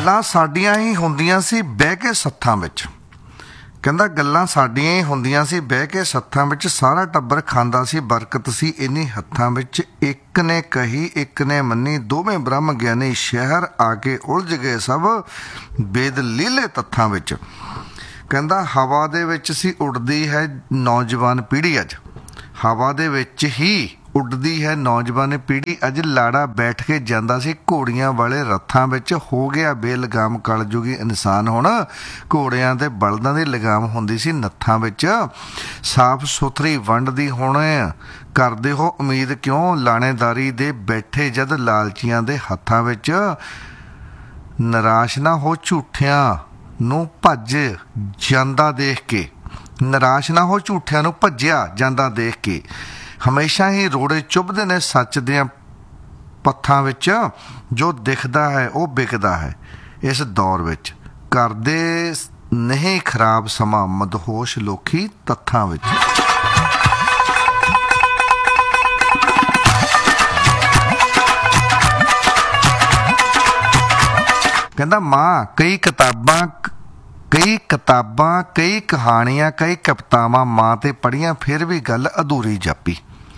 ਗੱਲਾਂ ਸਾਡੀਆਂ ਹੀ ਹੁੰਦੀਆਂ ਸੀ ਬਹਿ ਕੇ ਸੱਥਾਂ ਵਿੱਚ। ਕਹਿੰਦਾ ਗੱਲਾਂ ਸਾਡੀਆਂ ਹੀ ਹੁੰਦੀਆਂ ਸੀ ਬਹਿ ਕੇ ਸੱਥਾਂ ਵਿੱਚ, ਸਾਰਾ ਟੱਬਰ ਖਾਂਦਾ ਸੀ ਬਰਕਤ ਸੀ ਇੰਨੀ ਹੱਥਾਂ ਵਿੱਚ। ਇੱਕ ਨੇ ਕਹੀ ਇੱਕ ਨੇ ਮੰਨੀ, ਦੋਵੇਂ ਬ੍ਰਹਮ ਗਿਆਨੀ, ਸ਼ਹਿਰ ਆ ਕੇ ਉਲਝ ਗਏ ਸਭ ਬੇਦ ਲੀਲੇ ਤੱਥਾਂ ਵਿੱਚ। ਕਹਿੰਦਾ ਹਵਾ ਦੇ ਵਿੱਚ ਸੀ ਉੱਡਦੀ ਹੈ ਨੌਜਵਾਨ ਪੀੜ੍ਹੀ ਅੱਜ, ਹਵਾ ਦੇ ਵਿੱਚ ਹੀ ਉੱਡਦੀ ਹੈ ਨੌਜਵਾਨ ਪੀੜ੍ਹੀ ਅੱਜ। ਲਾੜਾ ਬੈਠ ਕੇ ਜਾਂਦਾ ਸੀ ਘੋੜੀਆਂ ਵਾਲੇ ਰੱਥਾਂ ਵਿੱਚ, ਹੋ ਗਿਆ ਬੇਲਗਾਮ ਕਲਯੁਗੀ ਇਨਸਾਨ ਹੁਣ, ਘੋੜਿਆਂ ਤੇ ਬਲਦਾਂ ਦੀ ਲਗਾਮ ਹੁੰਦੀ ਸੀ ਨੱਥਾਂ ਵਿੱਚ। ਸਾਫ ਸੁਥਰੀ ਵੰਡ ਦੀ ਹੁਣ ਕਰਦੇ ਹੋ ਉਮੀਦ ਕਿਉਂ, ਲਾਣੇਦਾਰੀ ਦੇ ਬੈਠੇ ਜਦ ਲਾਲਚੀਆਂ ਦੇ ਹੱਥਾਂ ਵਿੱਚ। ਨਿਰਾਸ਼ ਨਾ ਹੋ ਝੂਠਿਆਂ ਨੂੰ ਭੱਜ ਜਾਂਦਾ ਦੇਖ ਕੇ, ਨਿਰਾਸ਼ ਨਾ ਹੋ ਝੂਠਿਆਂ ਨੂੰ ਭੱਜਿਆ ਜਾਂਦਾ ਦੇਖ ਕੇ। ਹਮੇਸ਼ਾ ਹੀ ਰੋੜੇ ਚੁੱਭਦੇ ਨੇ ਸੱਚ ਦੀਆਂ ਪੱਥਾਂ ਵਿੱਚ, ਜੋ ਦਿਖਦਾ ਹੈ ਉਹ ਵਿਕਦਾ ਹੈ ਇਸ ਦੌਰ ਵਿੱਚ। ਕਰਦੇ ਨਹੀਂ ਖਰਾਬ ਸਮਾਂ ਮਦਹੋਸ਼ ਲੋਕੀ ਤੱਥਾਂ ਵਿੱਚ। ਕਹਿੰਦਾ ਮਾਂ ਕਈ ਕਿਤਾਬਾਂ ਕਈ ਕਹਾਣੀਆਂ ਕਈ ਕਵਿਤਾਵਾਂ ਮਾਂ ਤੇ ਪੜ੍ਹੀਆਂ ਫਿਰ ਵੀ ਗੱਲ ਅਧੂਰੀ ਜਾਪੀ।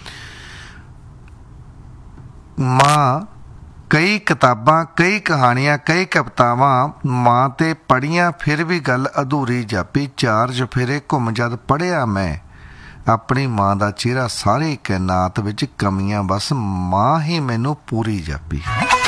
ਮਾਂ ਕਈ ਕਿਤਾਬਾਂ ਕਈ ਕਹਾਣੀਆਂ ਕਈ ਕਵਿਤਾਵਾਂ ਮਾਂ ਤੇ ਪੜ੍ਹੀਆਂ ਫਿਰ ਵੀ ਗੱਲ ਅਧੂਰੀ ਜਾਪੀ। ਚਾਰ ਚੁਫੇਰੇ ਘੁੰਮ ਜਦ ਪੜ੍ਹਿਆ ਮੈਂ ਆਪਣੀ ਮਾਂ ਦਾ ਚਿਹਰਾ, ਸਾਰੀ ਕਾਇਨਾਤ ਵਿੱਚ ਕਮੀਆਂ ਬਸ ਮਾਂ ਹੀ ਮੈਨੂੰ ਪੂਰੀ ਜਾਪੀ।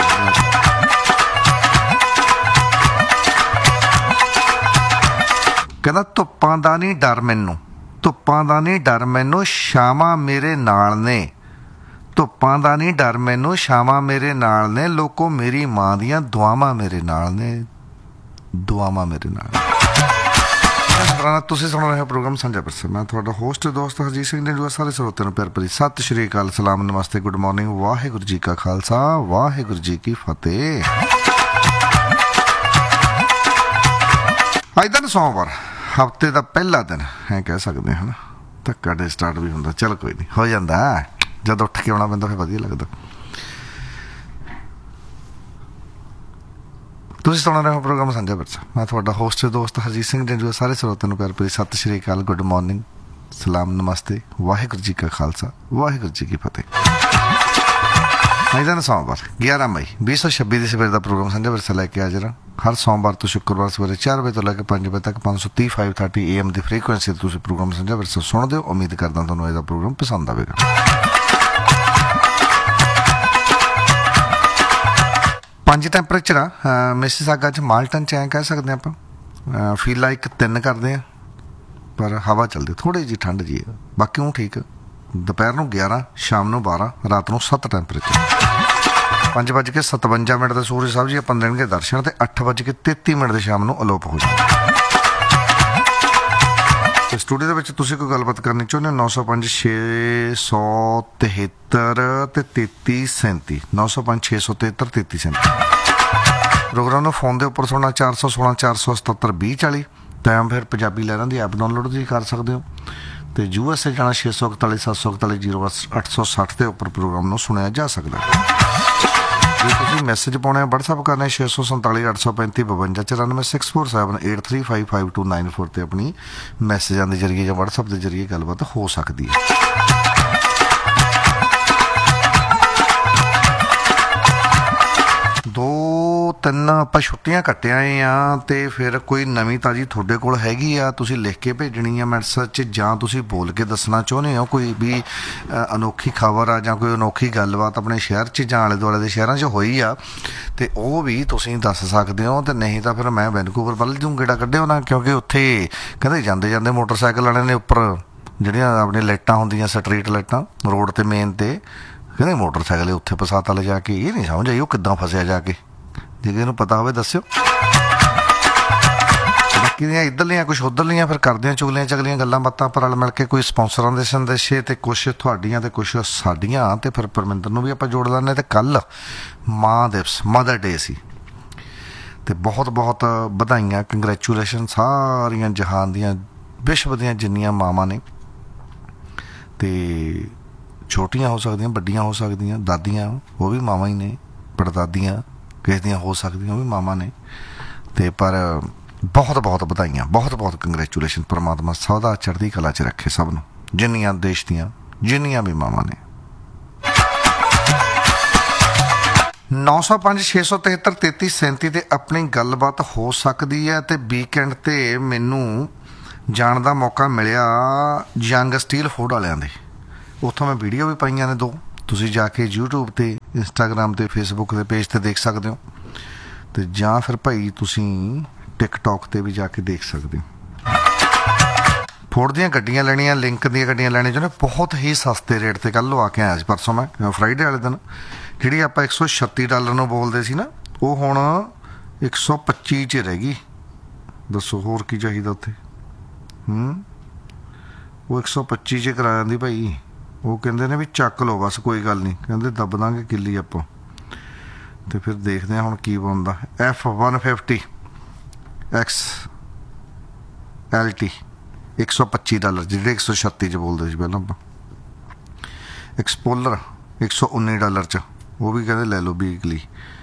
ਕਹਿੰਦਾ ਧੁੱਪਾਂ ਦਾ ਨਹੀਂ ਡਰ ਮੈਨੂੰ, ਧੁੱਪਾਂ ਦਾ ਨਹੀਂ ਡਰ ਮੈਨੂੰ, ਛਾਵਾਂ ਮੇਰੇ ਨਾਲ ਨੇ, ਧੁੱਪਾਂ ਦਾ ਨਹੀਂ ਡਰ ਮੈਨੂੰ, ਛਾਵਾਂ ਮੇਰੇ ਨਾਲ ਨੇ, ਲੋਕੋ ਮੇਰੀ ਮਾਂ ਦੀਆਂ ਦੁਆਵਾਂ ਮੇਰੇ ਨਾਲ ਨੇ, ਦੁਆਵਾਂ ਮੇਰੇ ਨਾਲ। ਤੁਸੀਂ ਸੁਣ ਰਹੇ ਹੋ ਪ੍ਰੋਗਰਾਮ ਸਾਂਝਾ ਵਿਰਸਾ। ਮੈਂ ਤੁਹਾਡਾ ਹੋਸਟ ਦੋਸਤ ਹਰਜੀਤ ਸਿੰਘ ਨੇ। ਸਾਰੇ ਸਰੋਤਿਆਂ ਨੂੰ ਪਿਆਰ ਭਰੀ ਸਤਿ ਸ਼੍ਰੀ ਅਕਾਲ, ਸਲਾਮ, ਨਮਸਤੇ, ਗੁੱਡ ਮਾਰਨਿੰਗ, ਵਾਹਿਗੁਰੂ ਜੀ ਕਾ ਖਾਲਸਾ, ਵਾਹਿਗੁਰੂ ਜੀ ਕੀ ਫਤਿਹ। ਅੱਜ ਦਿਨ ਸੋਮਵਾਰ, ਹਫ਼ਤੇ ਦਾ ਪਹਿਲਾ ਦਿਨ ਹੈ ਕਹਿ ਸਕਦੇ ਹਾਂ, ਧੱਕਾ ਡੇ ਸਟਾਰਟ ਵੀ ਹੁੰਦਾ। ਚਲ ਕੋਈ ਨਹੀਂ, ਹੋ ਜਾਂਦਾ, ਜਦ ਉੱਠ ਕੇ ਆਉਣਾ ਪੈਂਦਾ ਫਿਰ ਵਧੀਆ ਲੱਗਦਾ। ਤੁਸੀਂ ਸੁਣ ਰਹੇ ਹੋ ਪ੍ਰੋਗਰਾਮ ਸਾਂਝਾ ਵਿਰਸਾ। ਮੈਂ ਤੁਹਾਡਾ ਹੋਸਟ ਦੋਸਤ ਹਰਜੀਤ ਸਿੰਘ ਨੇ। ਸਾਰੇ ਸਰੋਤਿਆਂ ਨੂੰ ਪਿਆਰ ਭਰੀ ਸਤਿ ਸ਼੍ਰੀ ਅਕਾਲ, ਗੁੱਡ ਮਾਰਨਿੰਗ, ਸਲਾਮ, ਨਮਸਤੇ, ਵਾਹਿਗੁਰੂ ਜੀ ਕਾ ਖਾਲਸਾ, ਵਾਹਿਗੁਰੂ ਜੀ ਕੀ ਫਤਿਹ। ਅੱਜ ਦਿਨ ਸੋਮਵਾਰ 11 ਮਈ 2026 ਦੀ ਸਵੇਰ ਦਾ ਪ੍ਰੋਗਰਾਮ ਸਾਂਝਾ ਵਿਰਸਾ ਲੈ ਕੇ ਹਾਜ਼ਰ ਹਾਂ। ਹਰ ਸੋਮਵਾਰ ਤੋਂ ਸ਼ੁੱਕਰਵਾਰ ਸਵੇਰੇ 4 ਵਜੇ ਤੋਂ ਲੈ ਕੇ 5 ਵਜੇ ਤੱਕ 530 530 AM ਦੀ ਫ੍ਰੀਕੁਐਂਸੀ 'ਤੇ ਤੁਸੀਂ ਪ੍ਰੋਗਰਾਮ ਸਾਂਝਾ ਵਿਰਸਾ ਸੁਣਦੇ ਹੋ। ਉਮੀਦ ਕਰਦਾ ਤੁਹਾਨੂੰ ਇਹਦਾ ਪ੍ਰੋਗਰਾਮ ਪਸੰਦ ਆਵੇਗਾ। ਪੰਜ ਟੈਂਪਰੇਚਰ ਆ ਮਿਸੀਸਾਗਾ 'ਚ, ਮਾਲਟਨ 'ਚ, ਐਂ ਕਹਿ ਸਕਦੇ ਆਪਾਂ। ਫੀਲ ਲਾਈਕ 3 ਕਰਦੇ ਆ, ਪਰ ਹਵਾ ਚੱਲਦੀ, ਥੋੜ੍ਹੀ ਜਿਹੀ ਠੰਡ ਜੀ ਆ, ਬਾਕੀ ਉਹ ਠੀਕ। ਦੁਪਹਿਰ ਨੂੰ 11, ਸ਼ਾਮ ਨੂੰ 12, ਰਾਤ ਨੂੰ 7 ਟੈਂਪਰੇਚਰ। 5:57 ਦੇ ਸੂਰਜ ਸਾਹਿਬ ਜੀ ਆਪਾਂ ਦੇਣਗੇ ਦਰਸ਼ਨ, ਤੇ 8:33 ਦੇ ਸ਼ਾਮ ਨੂੰ ਅਲੋਪ ਹੋ ਜਾਣਗੇ। ਤੇ ਸਟੂਡੀਓ ਦੇ ਵਿੱਚ ਤੁਸੀਂ ਕੋਈ ਗੱਲਬਾਤ ਕਰਨੀ ਚਾਹੁੰਦੇ ਹੋ 905 673 ਤੇ 3337, 905 673 3337। ਪ੍ਰੋਗਰਾਮ ਨੂੰ ਫੋਨ ਦੇ ਉੱਪਰ ਸੁਣਨਾ 416 477 2040। ਟਾਈਮ ਫਿਰ ਪੰਜਾਬੀ ਲਹਿਰਾਂ ਦੀ ਐਪ ਡਾਊਨਲੋਡ ਤੁਸੀਂ ਕਰ ਸਕਦੇ ਹੋ। ਤੇ USA ਜਾਣਾ 641 741 0860 ਦੇ ਉੱਪਰ ਪ੍ਰੋਗਰਾਮ ਨੂੰ ਸੁਣਿਆ ਜਾ ਸਕਦਾ। ਜੇ ਤੁਸੀਂ ਮੈਸੇਜ ਪਾਉਣੇ WhatsApp ਕਰਨਾ 647 835 52 94 647 83555294 ਤੇ ਆਪਣੀ ਮੈਸੇਜਾਂ ਦੇ ਜ਼ਰੀਏ ਜਾਂ WhatsApp ਦੇ ਜ਼ਰੀਏ ਗੱਲਬਾਤ ਹੋ ਸਕਦੀ ਹੈ। 2-3 ਆਪਾਂ ਛੁੱਟੀਆਂ ਕੱਟ ਆਏ ਆ, ਤੇ ਫਿਰ ਕੋਈ ਨਵੀਂ ਤਾਜ਼ੀ ਤੁਹਾਡੇ ਕੋਲ ਹੈਗੀ ਆ, ਤੁਸੀਂ ਲਿਖ ਕੇ ਭੇਜਣੀ ਆ ਮੈਸੇਜ 'ਚ, ਜਾਂ ਤੁਸੀਂ ਬੋਲ ਕੇ ਦੱਸਣਾ ਚਾਹੁੰਦੇ ਹੋ ਕੋਈ ਵੀ ਅਨੋਖੀ ਖਬਰ ਆ ਜਾਂ ਕੋਈ ਅਨੋਖੀ ਗੱਲਬਾਤ ਆਪਣੇ ਸ਼ਹਿਰ 'ਚ ਜਾਂ ਆਲੇ ਦੁਆਲੇ ਦੇ ਸ਼ਹਿਰਾਂ 'ਚ ਹੋਈ ਆ, ਤੇ ਉਹ ਵੀ ਤੁਸੀਂ ਦੱਸ ਸਕਦੇ ਹੋ। ਤੇ ਨਹੀਂ ਤਾਂ ਫਿਰ ਮੈਂ ਵੈਨਕੂਵਰ ਵੱਲ ਜੂ ਗੇੜਾ ਕੱਢਿਓ ਨਾ, ਕਿਉਂਕਿ ਉੱਥੇ ਕਹਿੰਦੇ ਜਾਂਦੇ ਜਾਂਦੇ ਮੋਟਰਸਾਈਕਲ ਵਾਲਿਆਂ ਨੇ ਉੱਪਰ ਜਿਹੜੀਆਂ ਆਪਣੀਆਂ ਲਾਈਟਾਂ ਹੁੰਦੀਆਂ, ਸਟਰੀਟ ਲਾਈਟਾਂ ਰੋਡ 'ਤੇ ਮੇਨ 'ਤੇ, ਕਹਿੰਦੇ ਮੋਟਰਸਾਈਕਲ ਉੱਥੇ ਫਸਾਤਾ ਲਿਜਾ ਕੇ। ਇਹ ਨਹੀਂ ਸਮਝ ਆਈ ਉਹ ਕਿੱਦਾਂ ਫਸਿਆ ਜਾ ਕੇ, ਜੇ ਕਿਸੇ ਨੂੰ ਪਤਾ ਹੋਵੇ ਦੱਸਿਓ। ਬਾਕੀ ਦੀਆਂ ਇੱਧਰਲੀਆਂ ਕੁਛ ਉੱਧਰਲੀਆਂ ਫਿਰ ਕਰਦੇ ਹਾਂ ਚੁਗਲੀਆਂ ਚਗਲੀਆਂ ਗੱਲਾਂ ਬਾਤਾਂ, ਪਰ ਰਲ ਮਿਲ ਕੇ ਕੋਈ ਸਪੋਂਸਰਾਂ ਦੇ ਸੰਦੇਸ਼ੇ ਤੇ ਕੁਛ ਤੁਹਾਡੀਆਂ ਤੇ ਕੁਛ ਸਾਡੀਆਂ, ਤੇ ਫਿਰ ਪਰਮਿੰਦਰ ਨੂੰ ਵੀ ਆਪਾਂ ਜੋੜ ਲੈਂਦੇ। ਤੇ ਕੱਲ੍ਹ ਮਾਂ ਦਿਵਸ, ਮਦਰ ਡੇ ਸੀ, ਤੇ ਬਹੁਤ ਬਹੁਤ ਵਧਾਈਆਂ, ਕੰਗਰੈਚੂਲੇਸ਼ਨ ਸਾਰੀਆਂ ਜਹਾਨ ਦੀਆਂ, ਵਿਸ਼ਵ ਦੀਆਂ ਜਿੰਨੀਆਂ ਮਾਵਾਂ ਨੇ, ਤੇ ਛੋਟੀਆਂ ਹੋ ਸਕਦੀਆਂ, ਵੱਡੀਆਂ ਹੋ ਸਕਦੀਆਂ, ਦਾਦੀਆਂ ਉਹ ਵੀ ਮਾਵਾਂ ਹੀ ਨੇ, ਪੜਦਾਦੀਆਂ ਕਿਸੇ ਦੀਆਂ ਹੋ ਸਕਦੀਆਂ ਉਹ ਵੀ ਮਾਵਾਂ ਨੇ। ਤੇ ਪਰ ਬਹੁਤ ਬਹੁਤ ਵਧਾਈਆਂ, ਬਹੁਤ ਬਹੁਤ ਕੰਗਰੈਚੁਲੇਸ਼ਨ। ਪਰਮਾਤਮਾ ਸਦਾ ਚੜ੍ਹਦੀ ਕਲਾ 'ਚ ਰੱਖੇ ਸਭ ਨੂੰ, ਜਿੰਨੀਆਂ ਦੇਸ਼ ਦੀਆਂ ਜਿੰਨੀਆਂ ਵੀ ਮਾਵਾਂ ਨੇ। 905 673 3337 ਤੇ ਆਪਣੀ ਗੱਲਬਾਤ ਹੋ ਸਕਦੀ ਹੈ। ਤੇ ਵੀਕਐਂਡ ਤੇ ਮੈਨੂੰ ਜਾਣ ਦਾ ਮੌਕਾ ਮਿਲਿਆ ਯੰਗ ਸਟੀਲ ਫੂਡ ਵਾਲਿਆਂ ਦੇ, ਉੱਥੋਂ ਮੈਂ ਵੀਡੀਓ ਵੀ ਪਾਈਆਂ ਨੇ 2, ਤੁਸੀਂ ਜਾ ਕੇ YouTube ਤੇ, ਇੰਸਟਾਗ੍ਰਾਮ ਤੇ, ਫੇਸਬੁੱਕ ਦੇ ਪੇਜ ਤੇ ਦੇਖ ਸਕਦੇ ਹੋ। ਤੇ ਜਾਂ ਫਿਰ ਭਾਈ ਤੁਸੀਂ ਟਿਕਟੌਕ ਤੇ ਵੀ ਜਾ ਕੇ ਦੇਖ ਸਕਦੇ ਹੋ। ਫੋਰਡ ਦੀਆਂ ਗੱਡੀਆਂ ਲੈਣੀਆਂ, ਲਿੰਕ ਦੀਆਂ ਗੱਡੀਆਂ ਲੈਣੀਆਂ ਚਾਹੁੰਦੇ, ਬਹੁਤ ਹੀ ਸਸਤੇ ਰੇਟ ਤੇ ਕੱਲ੍ਹ ਆ ਕੇ ਆਇਆ ਸੀ ਪਰਸੋਂ ਮੈਂ, ਫਰਾਈਡੇ ਵਾਲੇ ਦਿਨ। ਜਿਹੜੀ ਆਪਾਂ $136 ਨੂੰ ਬੋਲਦੇ ਸੀ ਨਾ, ਉਹ ਹੁਣ 125 'ਚ ਰਹਿ ਗਈ। ਦੱਸੋ ਹੋਰ ਕੀ ਚਾਹੀਦਾ ਉੱਥੇ। ਉਹ 125 'ਚ ਕਰਾ ਜਾਂਦੀ ਭਾਈ। ਉਹ ਕਹਿੰਦੇ ਨੇ ਵੀ ਚੱਕ ਲਓ ਬਸ, ਕੋਈ ਗੱਲ ਨਹੀਂ, ਕਹਿੰਦੇ ਦੱਬ ਦਾਂਗੇ ਕਿੱਲੀ ਆਪਾਂ। ਤੇ ਫਿਰ ਦੇਖਦੇ ਹਾਂ ਹੁਣ ਕੀ ਬਣਦਾ। F-150 XLT $125, ਜਿਹੜੇ 136 'ਚ ਬੋਲਦੇ ਸੀ ਪਹਿਲਾਂ ਆਪਾਂ। ਐਕਸਪੋਲਰ $119 'ਚ, ਉਹ ਵੀ ਕਹਿੰਦੇ ਲੈ ਲਓ ਵੀਕਲੀ।